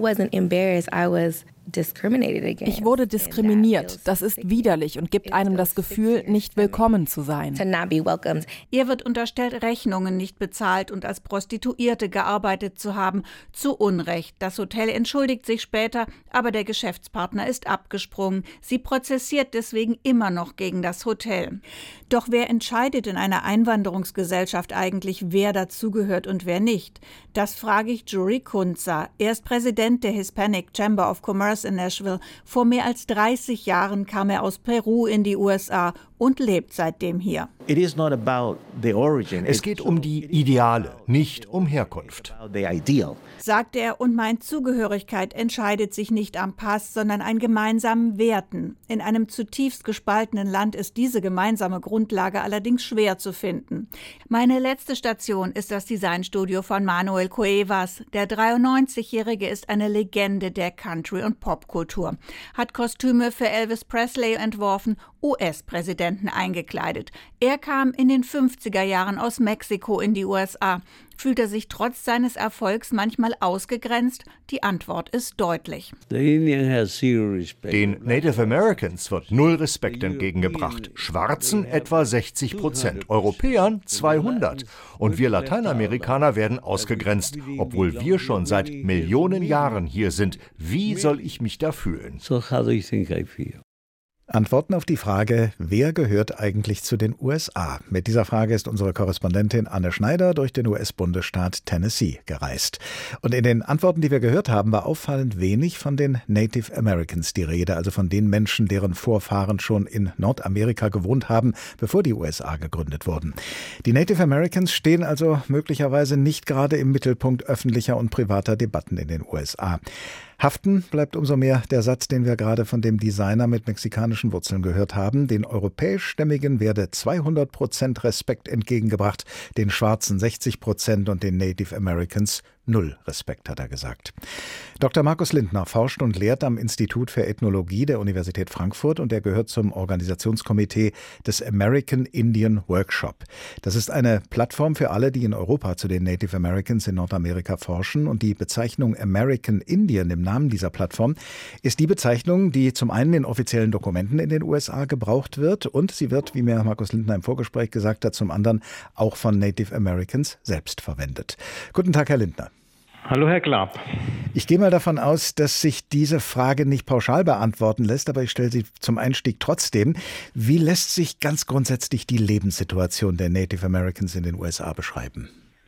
Ich wurde diskriminiert. Das ist widerlich und gibt einem das Gefühl, nicht willkommen zu sein. Ihr wird unterstellt, Rechnungen nicht bezahlt und als Prostituierte gearbeitet zu haben. Zu Unrecht. Das Hotel entschuldigt sich später, aber der Geschäftspartner ist abgesprungen. Sie prozessiert deswegen immer noch gegen das Hotel. Doch wer entscheidet in einer Einwanderungsgesellschaft eigentlich, wer dazugehört und wer nicht? Das frage ich Jory Kunza. Er ist Präsident der Hispanic Chamber of Commerce in Nashville. Vor mehr als 30 Jahren kam er aus Peru in die USA und lebt seitdem hier. Es geht um die Ideale, nicht um Herkunft. Sagt er und meint, Zugehörigkeit entscheidet sich nicht am Pass, sondern an gemeinsamen Werten. In einem zutiefst gespaltenen Land ist diese gemeinsame Grundlage allerdings schwer zu finden. Meine letzte Station ist das Designstudio von Manuel Cuevas. Der 93-Jährige ist eine Legende der Country- und Popkultur. Hat Kostüme für Elvis Presley entworfen, US-Präsidenten eingekleidet. Er kam in den 50er Jahren aus Mexiko in die USA. Fühlt er sich trotz seines Erfolgs manchmal ausgegrenzt? Die Antwort ist deutlich. Den Native Americans wird null Respekt entgegengebracht. Schwarzen etwa 60%, Europäern 200. Und wir Lateinamerikaner werden ausgegrenzt, obwohl wir schon seit Millionen Jahren hier sind. Wie soll ich mich da fühlen? Antworten auf die Frage, wer gehört eigentlich zu den USA? Mit dieser Frage ist unsere Korrespondentin Anne Schneider durch den US-Bundesstaat Tennessee gereist. Und in den Antworten, die wir gehört haben, war auffallend wenig von den Native Americans die Rede, also von den Menschen, deren Vorfahren schon in Nordamerika gewohnt haben, bevor die USA gegründet wurden. Die Native Americans stehen also möglicherweise nicht gerade im Mittelpunkt öffentlicher und privater Debatten in den USA. Haften bleibt umso mehr der Satz, den wir gerade von dem Designer mit mexikanischen Wurzeln gehört haben. Den europäischstämmigen werde 200% Respekt entgegengebracht, den Schwarzen 60% und den Native Americans 0 Respekt, hat er gesagt. Dr. Markus Lindner forscht und lehrt am Institut für Ethnologie der Universität Frankfurt und er gehört zum Organisationskomitee des American Indian Workshop. Das ist eine Plattform für alle, die in Europa zu den Native Americans in Nordamerika forschen, und die Bezeichnung American Indian im Namen dieser Plattform ist die Bezeichnung, die zum einen in offiziellen Dokumenten in den USA gebraucht wird und sie wird, wie mir Markus Lindner im Vorgespräch gesagt hat, zum anderen auch von Native Americans selbst verwendet. Guten Tag, Herr Lindner. Hallo, Herr Glab. Ich gehe mal davon aus, dass sich diese Frage nicht pauschal beantworten lässt, aber ich stelle sie zum Einstieg trotzdem. Wie lässt sich ganz grundsätzlich die Lebenssituation der Native Americans in den USA beschreiben?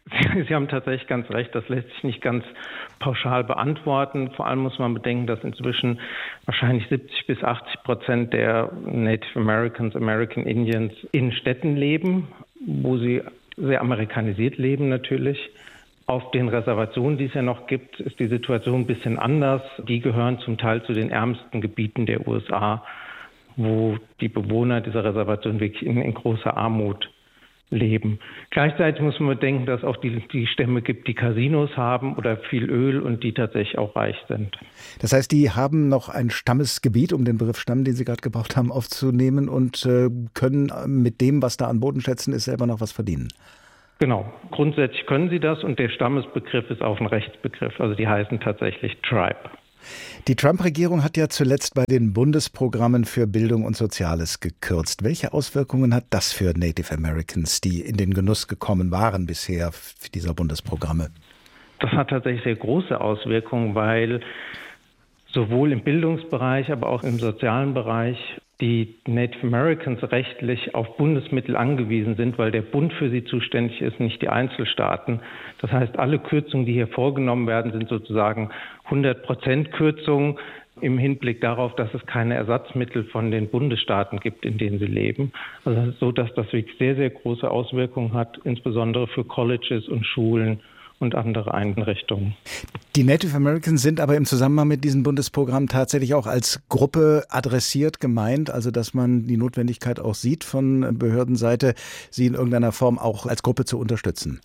Sie haben tatsächlich ganz recht, das lässt sich nicht ganz pauschal beantworten. Vor allem muss man bedenken, dass inzwischen wahrscheinlich 70-80% der Native Americans, American Indians in Städten leben, wo sie sehr amerikanisiert leben natürlich. Auf den Reservationen, die es ja noch gibt, ist die Situation ein bisschen anders. Die gehören zum Teil zu den ärmsten Gebieten der USA, wo die Bewohner dieser Reservation wirklich in großer Armut leben. Gleichzeitig muss man bedenken, dass es auch die Stämme gibt, die Casinos haben oder viel Öl und die tatsächlich auch reich sind. Das heißt, die haben noch ein Stammesgebiet, um den Begriff Stamm, den Sie gerade gebraucht haben, aufzunehmen und können mit dem, was da an Bodenschätzen ist, selber noch was verdienen. Genau, grundsätzlich können sie das und der Stammesbegriff ist auch ein Rechtsbegriff, also die heißen tatsächlich Tribe. Die Trump-Regierung hat ja zuletzt bei den Bundesprogrammen für Bildung und Soziales gekürzt. Welche Auswirkungen hat das für Native Americans, die in den Genuss gekommen waren bisher dieser Bundesprogramme? Das hat tatsächlich sehr große Auswirkungen, weil sowohl im Bildungsbereich, aber auch im sozialen Bereich die Native Americans rechtlich auf Bundesmittel angewiesen sind, weil der Bund für sie zuständig ist, nicht die Einzelstaaten. Das heißt, alle Kürzungen, die hier vorgenommen werden, sind sozusagen 100% Kürzungen im Hinblick darauf, dass es keine Ersatzmittel von den Bundesstaaten gibt, in denen sie leben. Also es ist so, dass das wirklich sehr, sehr große Auswirkungen hat, insbesondere für Colleges und Schulen und andere Einrichtungen. Die Native Americans sind aber im Zusammenhang mit diesem Bundesprogramm tatsächlich auch als Gruppe adressiert gemeint, also dass man die Notwendigkeit auch sieht von Behördenseite, sie in irgendeiner Form auch als Gruppe zu unterstützen.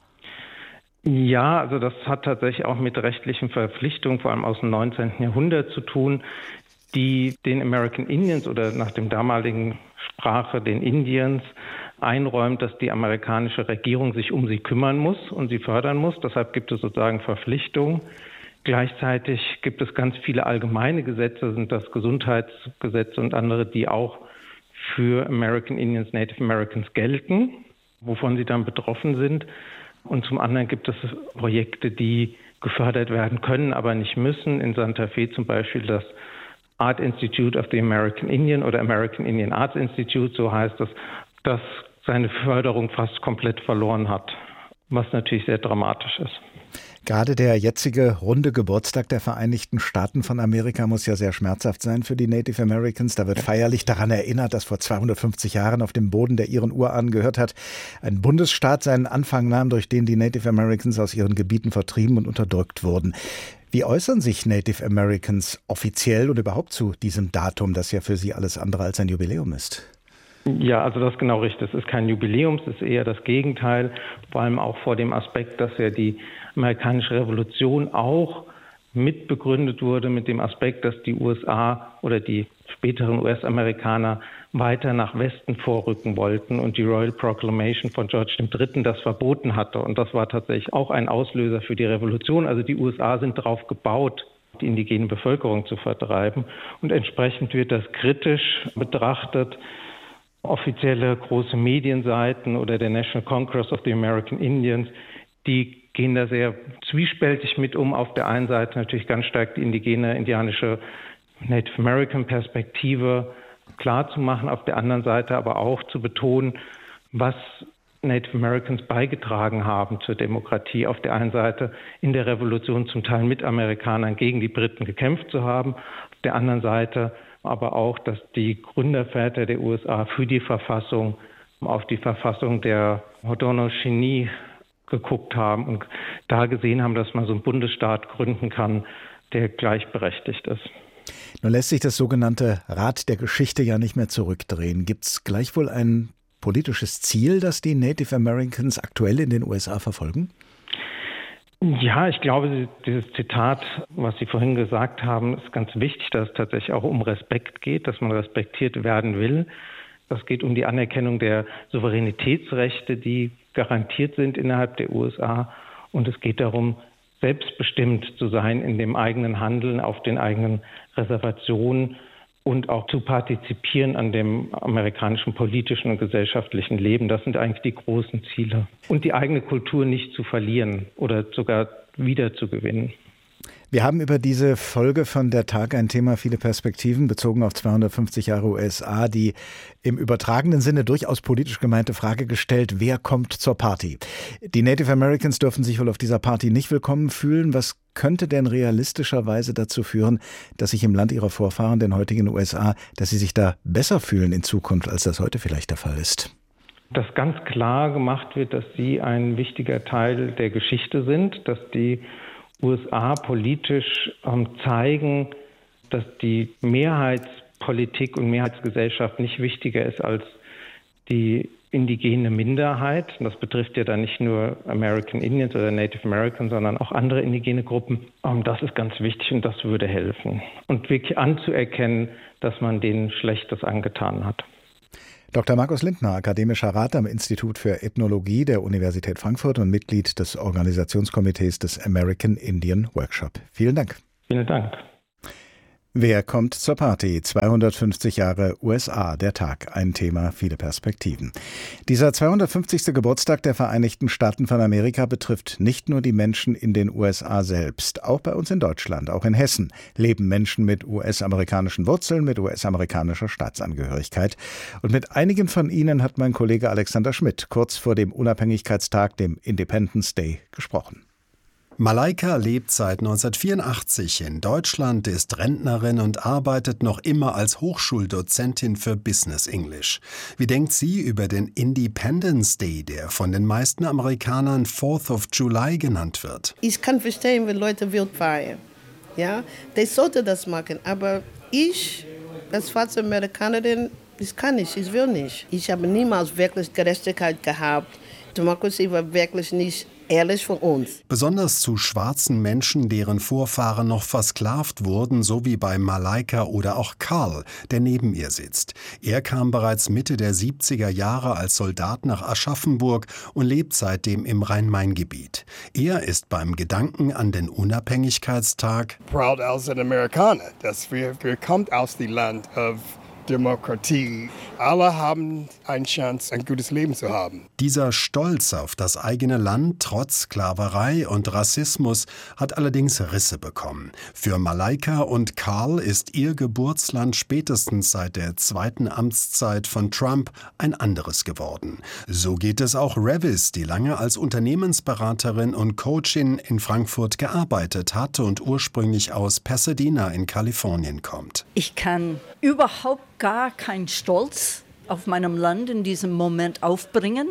Ja, also das hat tatsächlich auch mit rechtlichen Verpflichtungen, vor allem aus dem 19. Jahrhundert zu tun, die den American Indians oder nach dem damaligen Sprache den Indians einräumt, dass die amerikanische Regierung sich um sie kümmern muss und sie fördern muss. Deshalb gibt es sozusagen Verpflichtungen. Gleichzeitig gibt es ganz viele allgemeine Gesetze, sind das Gesundheitsgesetze und andere, die auch für American Indians, Native Americans gelten, wovon sie dann betroffen sind. Und zum anderen gibt es Projekte, die gefördert werden können, aber nicht müssen. In Santa Fe zum Beispiel das Art Institute of the American Indian oder American Indian Arts Institute, so heißt es, das seine Förderung fast komplett verloren hat, was natürlich sehr dramatisch ist. Gerade der jetzige runde Geburtstag der Vereinigten Staaten von Amerika muss ja sehr schmerzhaft sein für die Native Americans. Da wird feierlich daran erinnert, dass vor 250 Jahren auf dem Boden, der ihren Urahnen gehört hat, ein Bundesstaat seinen Anfang nahm, durch den die Native Americans aus ihren Gebieten vertrieben und unterdrückt wurden. Wie äußern sich Native Americans offiziell und überhaupt zu diesem Datum, das ja für sie alles andere als ein Jubiläum ist? Ja, also das ist genau richtig. Es ist kein Jubiläum, es ist eher das Gegenteil, vor allem auch vor dem Aspekt, dass ja die amerikanische Revolution auch mitbegründet wurde mit dem Aspekt, dass die USA oder die späteren US-Amerikaner weiter nach Westen vorrücken wollten und die Royal Proclamation von George III. Das verboten hatte. Und das war tatsächlich auch ein Auslöser für die Revolution. Also die USA sind darauf gebaut, die indigene Bevölkerung zu vertreiben. Und entsprechend wird das kritisch betrachtet. Offizielle große Medienseiten oder der National Congress of the American Indians, die gehen da sehr zwiespältig mit um. Auf der einen Seite natürlich ganz stark die indianische Native American Perspektive klar zu machen, auf der anderen Seite aber auch zu betonen, was Native Americans beigetragen haben zur Demokratie. Auf der einen Seite in der Revolution zum Teil mit Amerikanern gegen die Briten gekämpft zu haben, auf der anderen Seite aber auch, dass die Gründerväter der USA für die Verfassung, auf die Verfassung der Haudenosaunee geguckt haben und da gesehen haben, dass man so einen Bundesstaat gründen kann, der gleichberechtigt ist. Nun lässt sich das sogenannte Rad der Geschichte ja nicht mehr zurückdrehen. Gibt es gleichwohl ein politisches Ziel, das die Native Americans aktuell in den USA verfolgen? Ja, ich glaube, dieses Zitat, was Sie vorhin gesagt haben, ist ganz wichtig, dass es tatsächlich auch um Respekt geht, dass man respektiert werden will. Das geht um die Anerkennung der Souveränitätsrechte, die garantiert sind innerhalb der USA. Und es geht darum, selbstbestimmt zu sein in dem eigenen Handeln, auf den eigenen Reservationen und auch zu partizipieren an dem amerikanischen politischen und gesellschaftlichen Leben. Das sind eigentlich die großen Ziele. Und die eigene Kultur nicht zu verlieren oder sogar wiederzugewinnen. Wir haben über diese Folge von der Tag ein Thema, viele Perspektiven, bezogen auf 250 Jahre USA, die im übertragenen Sinne durchaus politisch gemeinte Frage gestellt, wer kommt zur Party? Die Native Americans dürfen sich wohl auf dieser Party nicht willkommen fühlen. Was könnte denn realistischerweise dazu führen, dass sich im Land ihrer Vorfahren, den heutigen USA, dass sie sich da besser fühlen in Zukunft, als das heute vielleicht der Fall ist? Dass ganz klar gemacht wird, dass sie ein wichtiger Teil der Geschichte sind, dass die USA politisch zeigen, dass die Mehrheitspolitik und Mehrheitsgesellschaft nicht wichtiger ist als die indigene Minderheit. Das betrifft ja dann nicht nur American Indians oder Native Americans, sondern auch andere indigene Gruppen. Das ist ganz wichtig und das würde helfen. Und wirklich anzuerkennen, dass man denen Schlechtes angetan hat. Dr. Markus Lindner, akademischer Rat am Institut für Ethnologie der Universität Frankfurt und Mitglied des Organisationskomitees des American Indian Workshop. Vielen Dank. Vielen Dank. Wer kommt zur Party? 250 Jahre USA, der Tag. Ein Thema, viele Perspektiven. Dieser 250. Geburtstag der Vereinigten Staaten von Amerika betrifft nicht nur die Menschen in den USA selbst. Auch bei uns in Deutschland, auch in Hessen, leben Menschen mit US-amerikanischen Wurzeln, mit US-amerikanischer Staatsangehörigkeit. Und mit einigen von ihnen hat mein Kollege Alexander Schmidt kurz vor dem Unabhängigkeitstag, dem Independence Day, gesprochen. Malaika lebt seit 1984 in Deutschland, ist Rentnerin und arbeitet noch immer als Hochschuldozentin für Business English. Wie denkt sie über den Independence Day, der von den meisten Amerikanern 4th of July genannt wird? Ich kann verstehen, wenn Leute wild feiern. Ja, die sollten das machen, aber ich, als schwarze Amerikanerin, das kann ich will nicht. Ich habe niemals wirklich Gerechtigkeit gehabt. Demokratie war wirklich nicht ehrlich von uns. Besonders zu schwarzen Menschen, deren Vorfahren noch versklavt wurden, so wie bei Malaika oder auch Carl, der neben ihr sitzt. Er kam bereits Mitte der 70er Jahre als Soldat nach Aschaffenburg und lebt seitdem im Rhein-Main-Gebiet. Er ist beim Gedanken an den Unabhängigkeitstag proud als ein Amerikaner, dass wir kommen aus dem Land of Demokratie. Alle haben eine Chance, ein gutes Leben zu haben. Dieser Stolz auf das eigene Land trotz Sklaverei und Rassismus hat allerdings Risse bekommen. Für Malaika und Carl ist ihr Geburtsland spätestens seit der zweiten Amtszeit von Trump ein anderes geworden. So geht es auch Revis, die lange als Unternehmensberaterin und Coachin in Frankfurt gearbeitet hat und ursprünglich aus Pasadena in Kalifornien kommt. Ich kann überhaupt gar keinen Stolz auf meinem Land in diesem Moment aufbringen.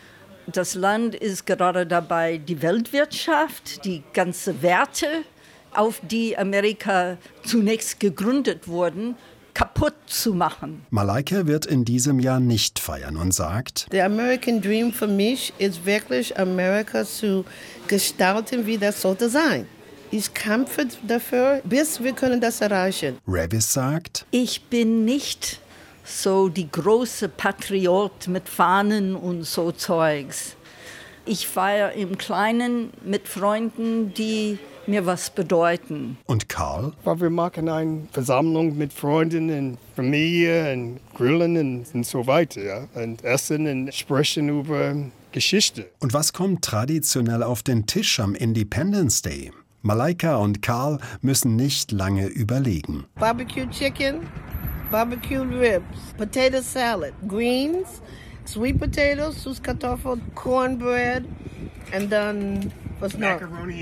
Das Land ist gerade dabei, die Weltwirtschaft, die ganzen Werte, auf die Amerika zunächst gegründet wurden, kaputt zu machen. Malaika wird in diesem Jahr nicht feiern und sagt: Der American Dream für mich ist wirklich, Amerika zu gestalten, wie das sollte sein. Ich kämpfe dafür, bis wir können das erreichen. Revis sagt: Ich bin nicht so die große Patriot mit Fahnen und so Zeugs. Ich feiere im Kleinen mit Freunden, die mir was bedeuten. Und Carl? Weil wir machen eine Versammlung mit Freunden und Familie und Grillen und so weiter. Ja? Und essen und sprechen über Geschichte. Und was kommt traditionell auf den Tisch am Independence Day? Malaika und Carl müssen nicht lange überlegen. Barbecue Chicken, Barbecue Ribs, Potato Salad, Greens, Sweet Potatoes, Süßkartoffeln, Cornbread and then what's noch?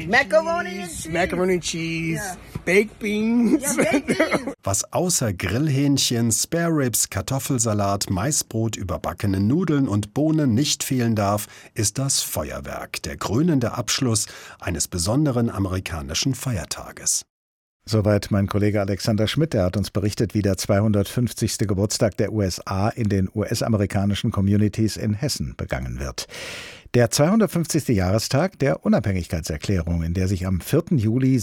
Macaroni and Cheese, yeah. Baked Beans. Ja, Baked Beans. Was außer Grillhähnchen, Spare Ribs, Kartoffelsalat, Maisbrot, überbackene Nudeln und Bohnen nicht fehlen darf, ist das Feuerwerk, der krönende Abschluss eines besonderen amerikanischen Feiertages. Soweit mein Kollege Alexander Schmidt, der hat uns berichtet, wie der 250. Geburtstag der USA in den US-amerikanischen Communities in Hessen begangen wird. Der 250. Jahrestag der Unabhängigkeitserklärung, in der sich am 4. Juli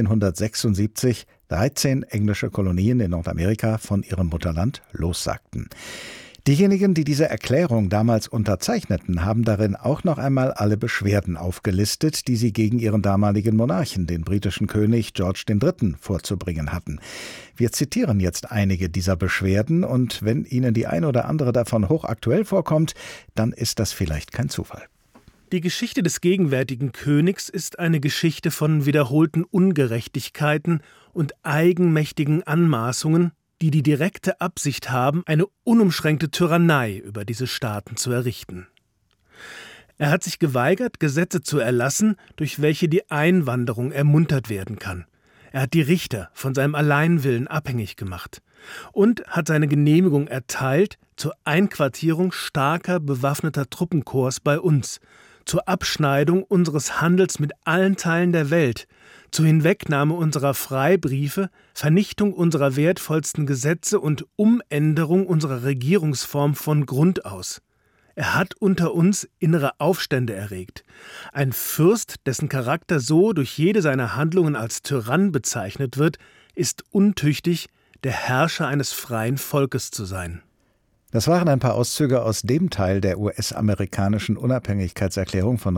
1776 13 englische Kolonien in Nordamerika von ihrem Mutterland lossagten. Diejenigen, die diese Erklärung damals unterzeichneten, haben darin auch noch einmal alle Beschwerden aufgelistet, die sie gegen ihren damaligen Monarchen, den britischen König George III., vorzubringen hatten. Wir zitieren jetzt einige dieser Beschwerden und wenn Ihnen die eine oder andere davon hochaktuell vorkommt, dann ist das vielleicht kein Zufall. Die Geschichte des gegenwärtigen Königs ist eine Geschichte von wiederholten Ungerechtigkeiten und eigenmächtigen Anmaßungen, die die direkte Absicht haben, eine unumschränkte Tyrannei über diese Staaten zu errichten. Er hat sich geweigert, Gesetze zu erlassen, durch welche die Einwanderung ermuntert werden kann. Er hat die Richter von seinem Alleinwillen abhängig gemacht und hat seine Genehmigung erteilt zur Einquartierung starker bewaffneter Truppenkorps bei uns, zur Abschneidung unseres Handels mit allen Teilen der Welt, zur Hinwegnahme unserer Freibriefe, Vernichtung unserer wertvollsten Gesetze und Umänderung unserer Regierungsform von Grund aus. Er hat unter uns innere Aufstände erregt. Ein Fürst, dessen Charakter so durch jede seiner Handlungen als Tyrann bezeichnet wird, ist untüchtig, der Herrscher eines freien Volkes zu sein. Das waren ein paar Auszüge aus dem Teil der US-amerikanischen Unabhängigkeitserklärung von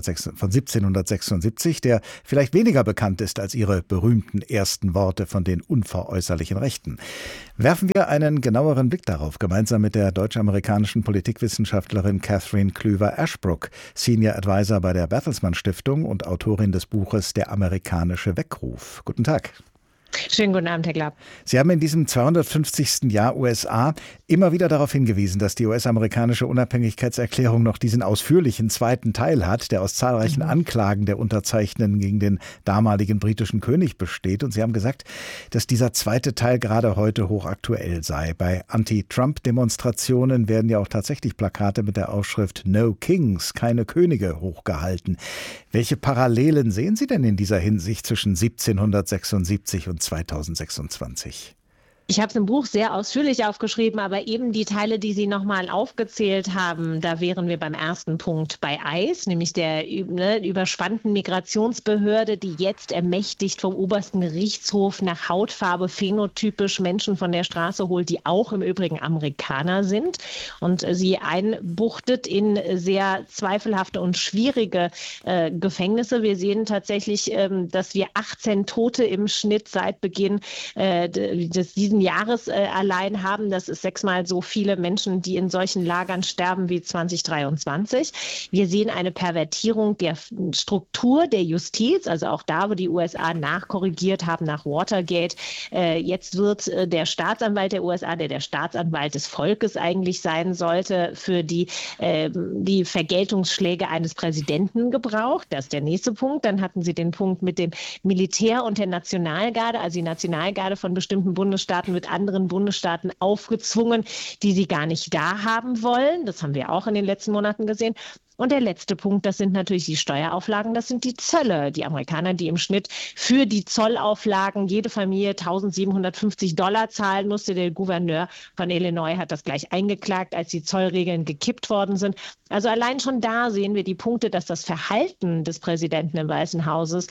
1776, der vielleicht weniger bekannt ist als ihre berühmten ersten Worte von den unveräußerlichen Rechten. Werfen wir einen genaueren Blick darauf, gemeinsam mit der deutsch-amerikanischen Politikwissenschaftlerin Catherine Klüver-Ashbrook, Senior Advisor bei der Bertelsmann Stiftung und Autorin des Buches Der amerikanische Weckruf. Guten Tag. Schönen guten Abend, Herr Glapp. Sie haben in diesem 250. Jahr USA immer wieder darauf hingewiesen, dass die US-amerikanische Unabhängigkeitserklärung noch diesen ausführlichen zweiten Teil hat, der aus zahlreichen Anklagen der Unterzeichnenden gegen den damaligen britischen König besteht. Und Sie haben gesagt, dass dieser zweite Teil gerade heute hochaktuell sei. Bei Anti-Trump-Demonstrationen werden ja auch tatsächlich Plakate mit der Aufschrift No Kings, keine Könige, hochgehalten. Welche Parallelen sehen Sie denn in dieser Hinsicht zwischen 1776 und 2026? Ich habe es im Buch sehr ausführlich aufgeschrieben, aber eben die Teile, die Sie nochmal aufgezählt haben, da wären wir beim ersten Punkt bei ICE, nämlich der überspannten Migrationsbehörde, die jetzt ermächtigt vom obersten Gerichtshof nach Hautfarbe phänotypisch Menschen von der Straße holt, die auch im Übrigen Amerikaner sind und sie einbuchtet in sehr zweifelhafte und schwierige Gefängnisse. Wir sehen tatsächlich, dass wir 18 Tote im Schnitt seit Beginn diesen Jahres allein haben. Das ist 6-mal so viele Menschen, die in solchen Lagern sterben wie 2023. Wir sehen eine Pervertierung der Struktur der Justiz, also auch da, wo die USA nachkorrigiert haben nach Watergate. Jetzt wird der Staatsanwalt der USA, der Staatsanwalt des Volkes eigentlich sein sollte, für die Vergeltungsschläge eines Präsidenten gebraucht. Das ist der nächste Punkt. Dann hatten Sie den Punkt mit dem Militär und der Nationalgarde, also die Nationalgarde von bestimmten Bundesstaaten mit anderen Bundesstaaten aufgezwungen, die sie gar nicht da haben wollen. Das haben wir auch in den letzten Monaten gesehen. Und der letzte Punkt, das sind natürlich die Steuerauflagen, das sind die Zölle. Die Amerikaner, die im Schnitt für die Zollauflagen jede Familie $1.750 zahlen musste. Der Gouverneur von Illinois hat das gleich eingeklagt, als die Zollregeln gekippt worden sind. Also allein schon da sehen wir die Punkte, dass das Verhalten des Präsidenten im Weißen Hauses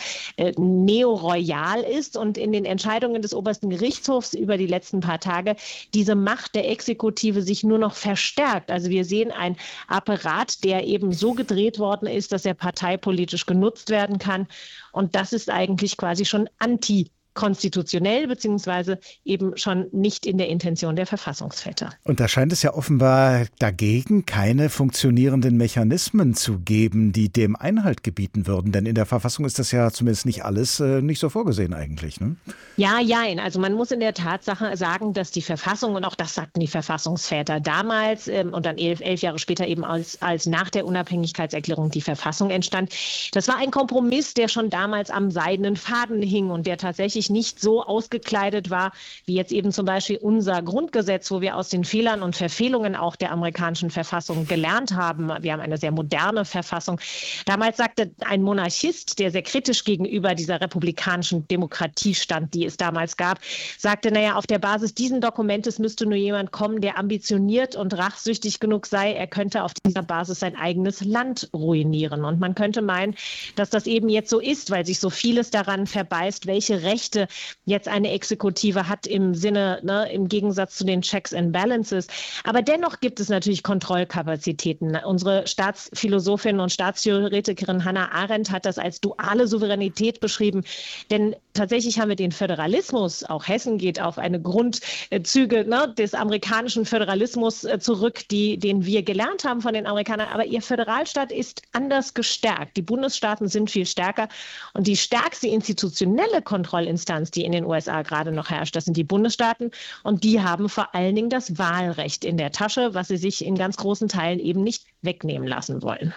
neoroyal ist und in den Entscheidungen des obersten Gerichtshofs über die letzten paar Tage diese Macht der Exekutive sich nur noch verstärkt. Also wir sehen einen Apparat, der eben so gedreht worden ist, dass er parteipolitisch genutzt werden kann. Und das ist eigentlich quasi schon antikonstitutionell, beziehungsweise eben schon nicht in der Intention der Verfassungsväter. Und da scheint es ja offenbar dagegen keine funktionierenden Mechanismen zu geben, die dem Einhalt gebieten würden. Denn in der Verfassung ist das ja zumindest nicht alles nicht so vorgesehen eigentlich, ne? Ja, also man muss in der Tatsache sagen, dass die Verfassung, und auch das sagten die Verfassungsväter damals und dann 11 Jahre später eben als nach der Unabhängigkeitserklärung die Verfassung entstand, das war ein Kompromiss, der schon damals am seidenen Faden hing und der tatsächlich nicht so ausgekleidet war, wie jetzt eben zum Beispiel unser Grundgesetz, wo wir aus den Fehlern und Verfehlungen auch der amerikanischen Verfassung gelernt haben. Wir haben eine sehr moderne Verfassung. Damals sagte ein Monarchist, der sehr kritisch gegenüber dieser republikanischen Demokratie stand, die es damals gab, sagte, auf der Basis dieses Dokumentes müsste nur jemand kommen, der ambitioniert und rachsüchtig genug sei. Er könnte auf dieser Basis sein eigenes Land ruinieren. Und man könnte meinen, dass das eben jetzt so ist, weil sich so vieles daran verbeißt, welche Rechte Rechte jetzt eine Exekutive hat im Sinne, im Gegensatz zu den Checks and Balances. Aber dennoch gibt es natürlich Kontrollkapazitäten. Unsere Staatsphilosophin und Staatstheoretikerin Hannah Arendt hat das als duale Souveränität beschrieben. Denn tatsächlich haben wir den Föderalismus, auch Hessen geht auf eine Grundzüge des amerikanischen Föderalismus zurück, den wir gelernt haben von den Amerikanern. Aber ihr Föderalstaat ist anders gestärkt. Die Bundesstaaten sind viel stärker. Und die stärkste institutionelle Kontrollinstanz, die in den USA gerade noch herrscht, das sind die Bundesstaaten. Und die haben vor allen Dingen das Wahlrecht in der Tasche, was sie sich in ganz großen Teilen eben nicht wegnehmen lassen wollen.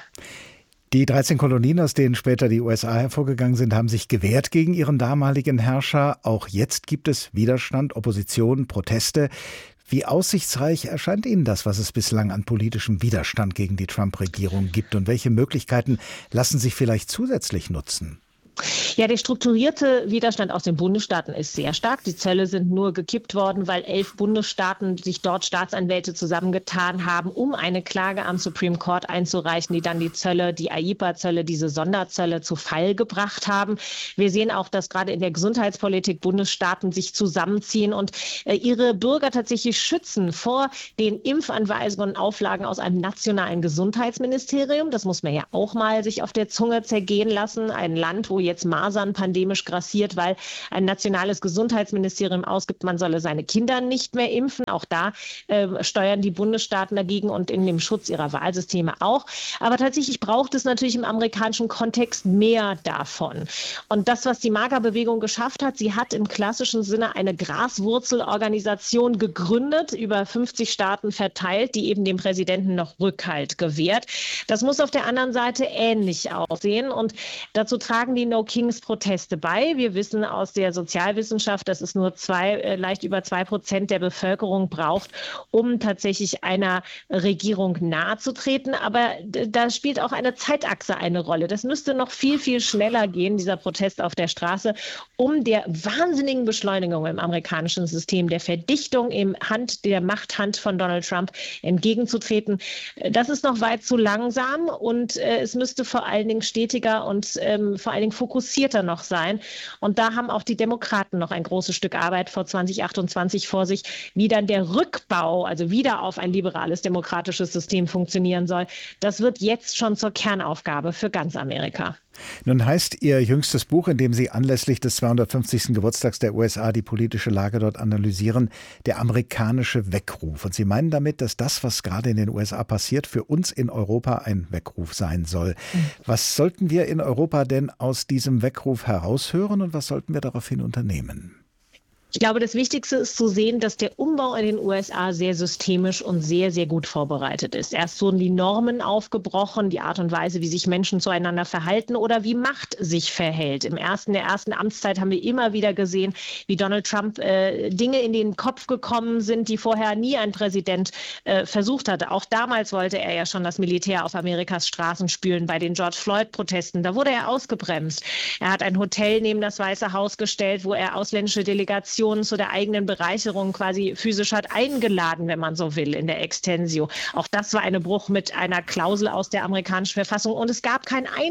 Die 13 Kolonien, aus denen später die USA hervorgegangen sind, haben sich gewehrt gegen ihren damaligen Herrscher. Auch jetzt gibt es Widerstand, Opposition, Proteste. Wie aussichtsreich erscheint Ihnen das, was es bislang an politischem Widerstand gegen die Trump-Regierung gibt? Und welche Möglichkeiten lassen sich vielleicht zusätzlich nutzen? Ja, der strukturierte Widerstand aus den Bundesstaaten ist sehr stark. Die Zölle sind nur gekippt worden, weil 11 Bundesstaaten sich dort Staatsanwälte zusammengetan haben, um eine Klage am Supreme Court einzureichen, die dann die Zölle, die AIPA-Zölle, diese Sonderzölle zu Fall gebracht haben. Wir sehen auch, dass gerade in der Gesundheitspolitik Bundesstaaten sich zusammenziehen und ihre Bürger tatsächlich schützen vor den Impfanweisungen und Auflagen aus einem nationalen Gesundheitsministerium. Das muss man ja auch mal sich auf der Zunge zergehen lassen. Ein Land, wo jetzt Masern pandemisch grassiert, weil ein nationales Gesundheitsministerium ausgibt, man solle seine Kinder nicht mehr impfen. Auch da steuern die Bundesstaaten dagegen und in dem Schutz ihrer Wahlsysteme auch. Aber tatsächlich braucht es natürlich im amerikanischen Kontext mehr davon. Und das, was die MAGA-Bewegung geschafft hat, sie hat im klassischen Sinne eine Graswurzelorganisation gegründet, über 50 Staaten verteilt, die eben dem Präsidenten noch Rückhalt gewährt. Das muss auf der anderen Seite ähnlich aussehen und dazu tragen die No-Kings-Proteste bei. Wir wissen aus der Sozialwissenschaft, dass es nur leicht über 2% der Bevölkerung braucht, um tatsächlich einer Regierung nahezutreten. Aber da spielt auch eine Zeitachse eine Rolle. Das müsste noch viel, viel schneller gehen, dieser Protest auf der Straße, um der wahnsinnigen Beschleunigung im amerikanischen System, der Verdichtung der Machthand von Donald Trump entgegenzutreten. Das ist noch weit zu langsam und es müsste vor allen Dingen stetiger und vor allen Dingen fokussierter noch sein. Und da haben auch die Demokraten noch ein großes Stück Arbeit vor 2028 vor sich, wie dann der Rückbau, also wieder auf ein liberales demokratisches System funktionieren soll. Das wird jetzt schon zur Kernaufgabe für ganz Amerika. Nun heißt Ihr jüngstes Buch, in dem Sie anlässlich des 250. Geburtstags der USA die politische Lage dort analysieren, der amerikanische Weckruf. Und Sie meinen damit, dass das, was gerade in den USA passiert, für uns in Europa ein Weckruf sein soll. Was sollten wir in Europa denn aus diesem Weckruf heraushören und was sollten wir daraufhin unternehmen? Ich glaube, das Wichtigste ist zu sehen, dass der Umbau in den USA sehr systemisch und sehr, sehr gut vorbereitet ist. Erst wurden die Normen aufgebrochen, die Art und Weise, wie sich Menschen zueinander verhalten oder wie Macht sich verhält. In der ersten Amtszeit haben wir immer wieder gesehen, wie Donald Trump Dinge in den Kopf gekommen sind, die vorher nie ein Präsident versucht hatte. Auch damals wollte er ja schon das Militär auf Amerikas Straßen spülen bei den George Floyd-Protesten. Da wurde er ausgebremst. Er hat ein Hotel neben das Weiße Haus gestellt, wo er ausländische Delegationen zu der eigenen Bereicherung quasi physisch hat eingeladen, wenn man so will, in der Extensio. Auch das war ein Bruch mit einer Klausel aus der amerikanischen Verfassung und es gab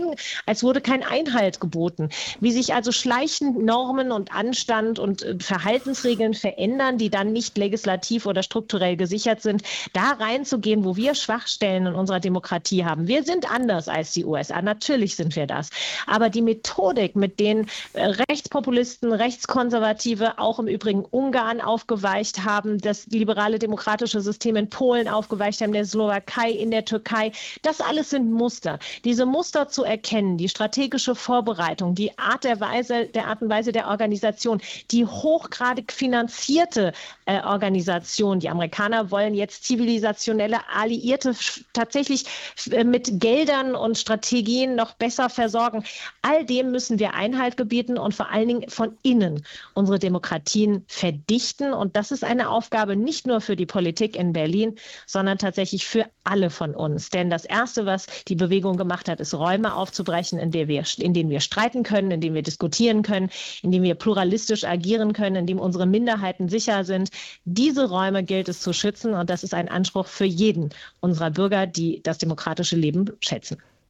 als wurde kein Einhalt geboten. Wie sich also schleichend Normen und Anstand und Verhaltensregeln verändern, die dann nicht legislativ oder strukturell gesichert sind, da reinzugehen, wo wir Schwachstellen in unserer Demokratie haben. Wir sind anders als die USA, natürlich sind wir das. Aber die Methodik, mit denen Rechtspopulisten, Rechtskonservative, auch im Übrigen Ungarn aufgeweicht haben, das liberale demokratische System in Polen aufgeweicht haben, der Slowakei, in der Türkei. Das alles sind Muster. Diese Muster zu erkennen, die strategische Vorbereitung, die Art und Weise der Organisation, die hochgradig finanzierte Organisation. Die Amerikaner wollen jetzt zivilisationelle Alliierte tatsächlich mit Geldern und Strategien noch besser versorgen. All dem müssen wir Einhalt gebieten und vor allen Dingen von innen unsere Demokratien verdichten. Und das ist eine Aufgabe nicht nur für die Politik in Berlin, sondern tatsächlich für alle von uns. Denn das Erste, was die Bewegung gemacht hat, ist Räume aufzubrechen, in denen wir streiten können, in denen wir diskutieren können, in denen wir pluralistisch agieren können, in denen unsere Minderheiten sicher sind. Diese Räume gilt es zu schützen und das ist ein Anspruch für jeden unserer Bürger, die das demokratische Leben schätzen.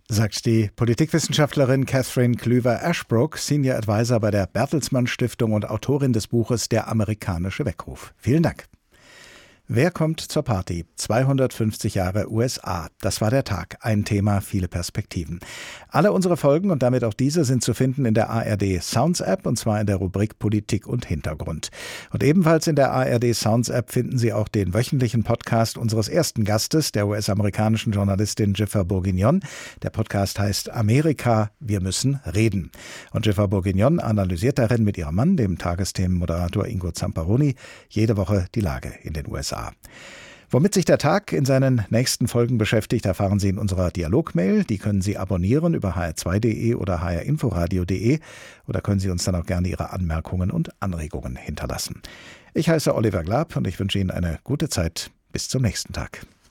sagt die Politikwissenschaftlerin Catherine Klüver-Ashbrook, Senior Advisor bei der Bertelsmann Stiftung und Autorin des Buches Der amerikanische Weckruf. Vielen Dank. Wer kommt zur Party? 250 Jahre USA. Das war der Tag. Ein Thema, viele Perspektiven. Alle unsere Folgen und damit auch diese sind zu finden in der ARD Sounds App, und zwar in der Rubrik Politik und Hintergrund. Und ebenfalls in der ARD Sounds App finden Sie auch den wöchentlichen Podcast unseres ersten Gastes, der US-amerikanischen Journalistin Jennifer Bourguignon. Der Podcast heißt Amerika, wir müssen reden. Und Jennifer Bourguignon analysiert darin mit ihrem Mann, dem Tagesthemenmoderator Ingo Zamparoni, jede Woche die Lage in den USA. Womit sich der Tag in seinen nächsten Folgen beschäftigt, erfahren Sie in unserer Dialogmail. Die können Sie abonnieren über hr2.de oder hrinforadio.de, oder können Sie uns dann auch gerne Ihre Anmerkungen und Anregungen hinterlassen. Ich heiße Oliver Glab und ich wünsche Ihnen eine gute Zeit. Bis zum nächsten Tag.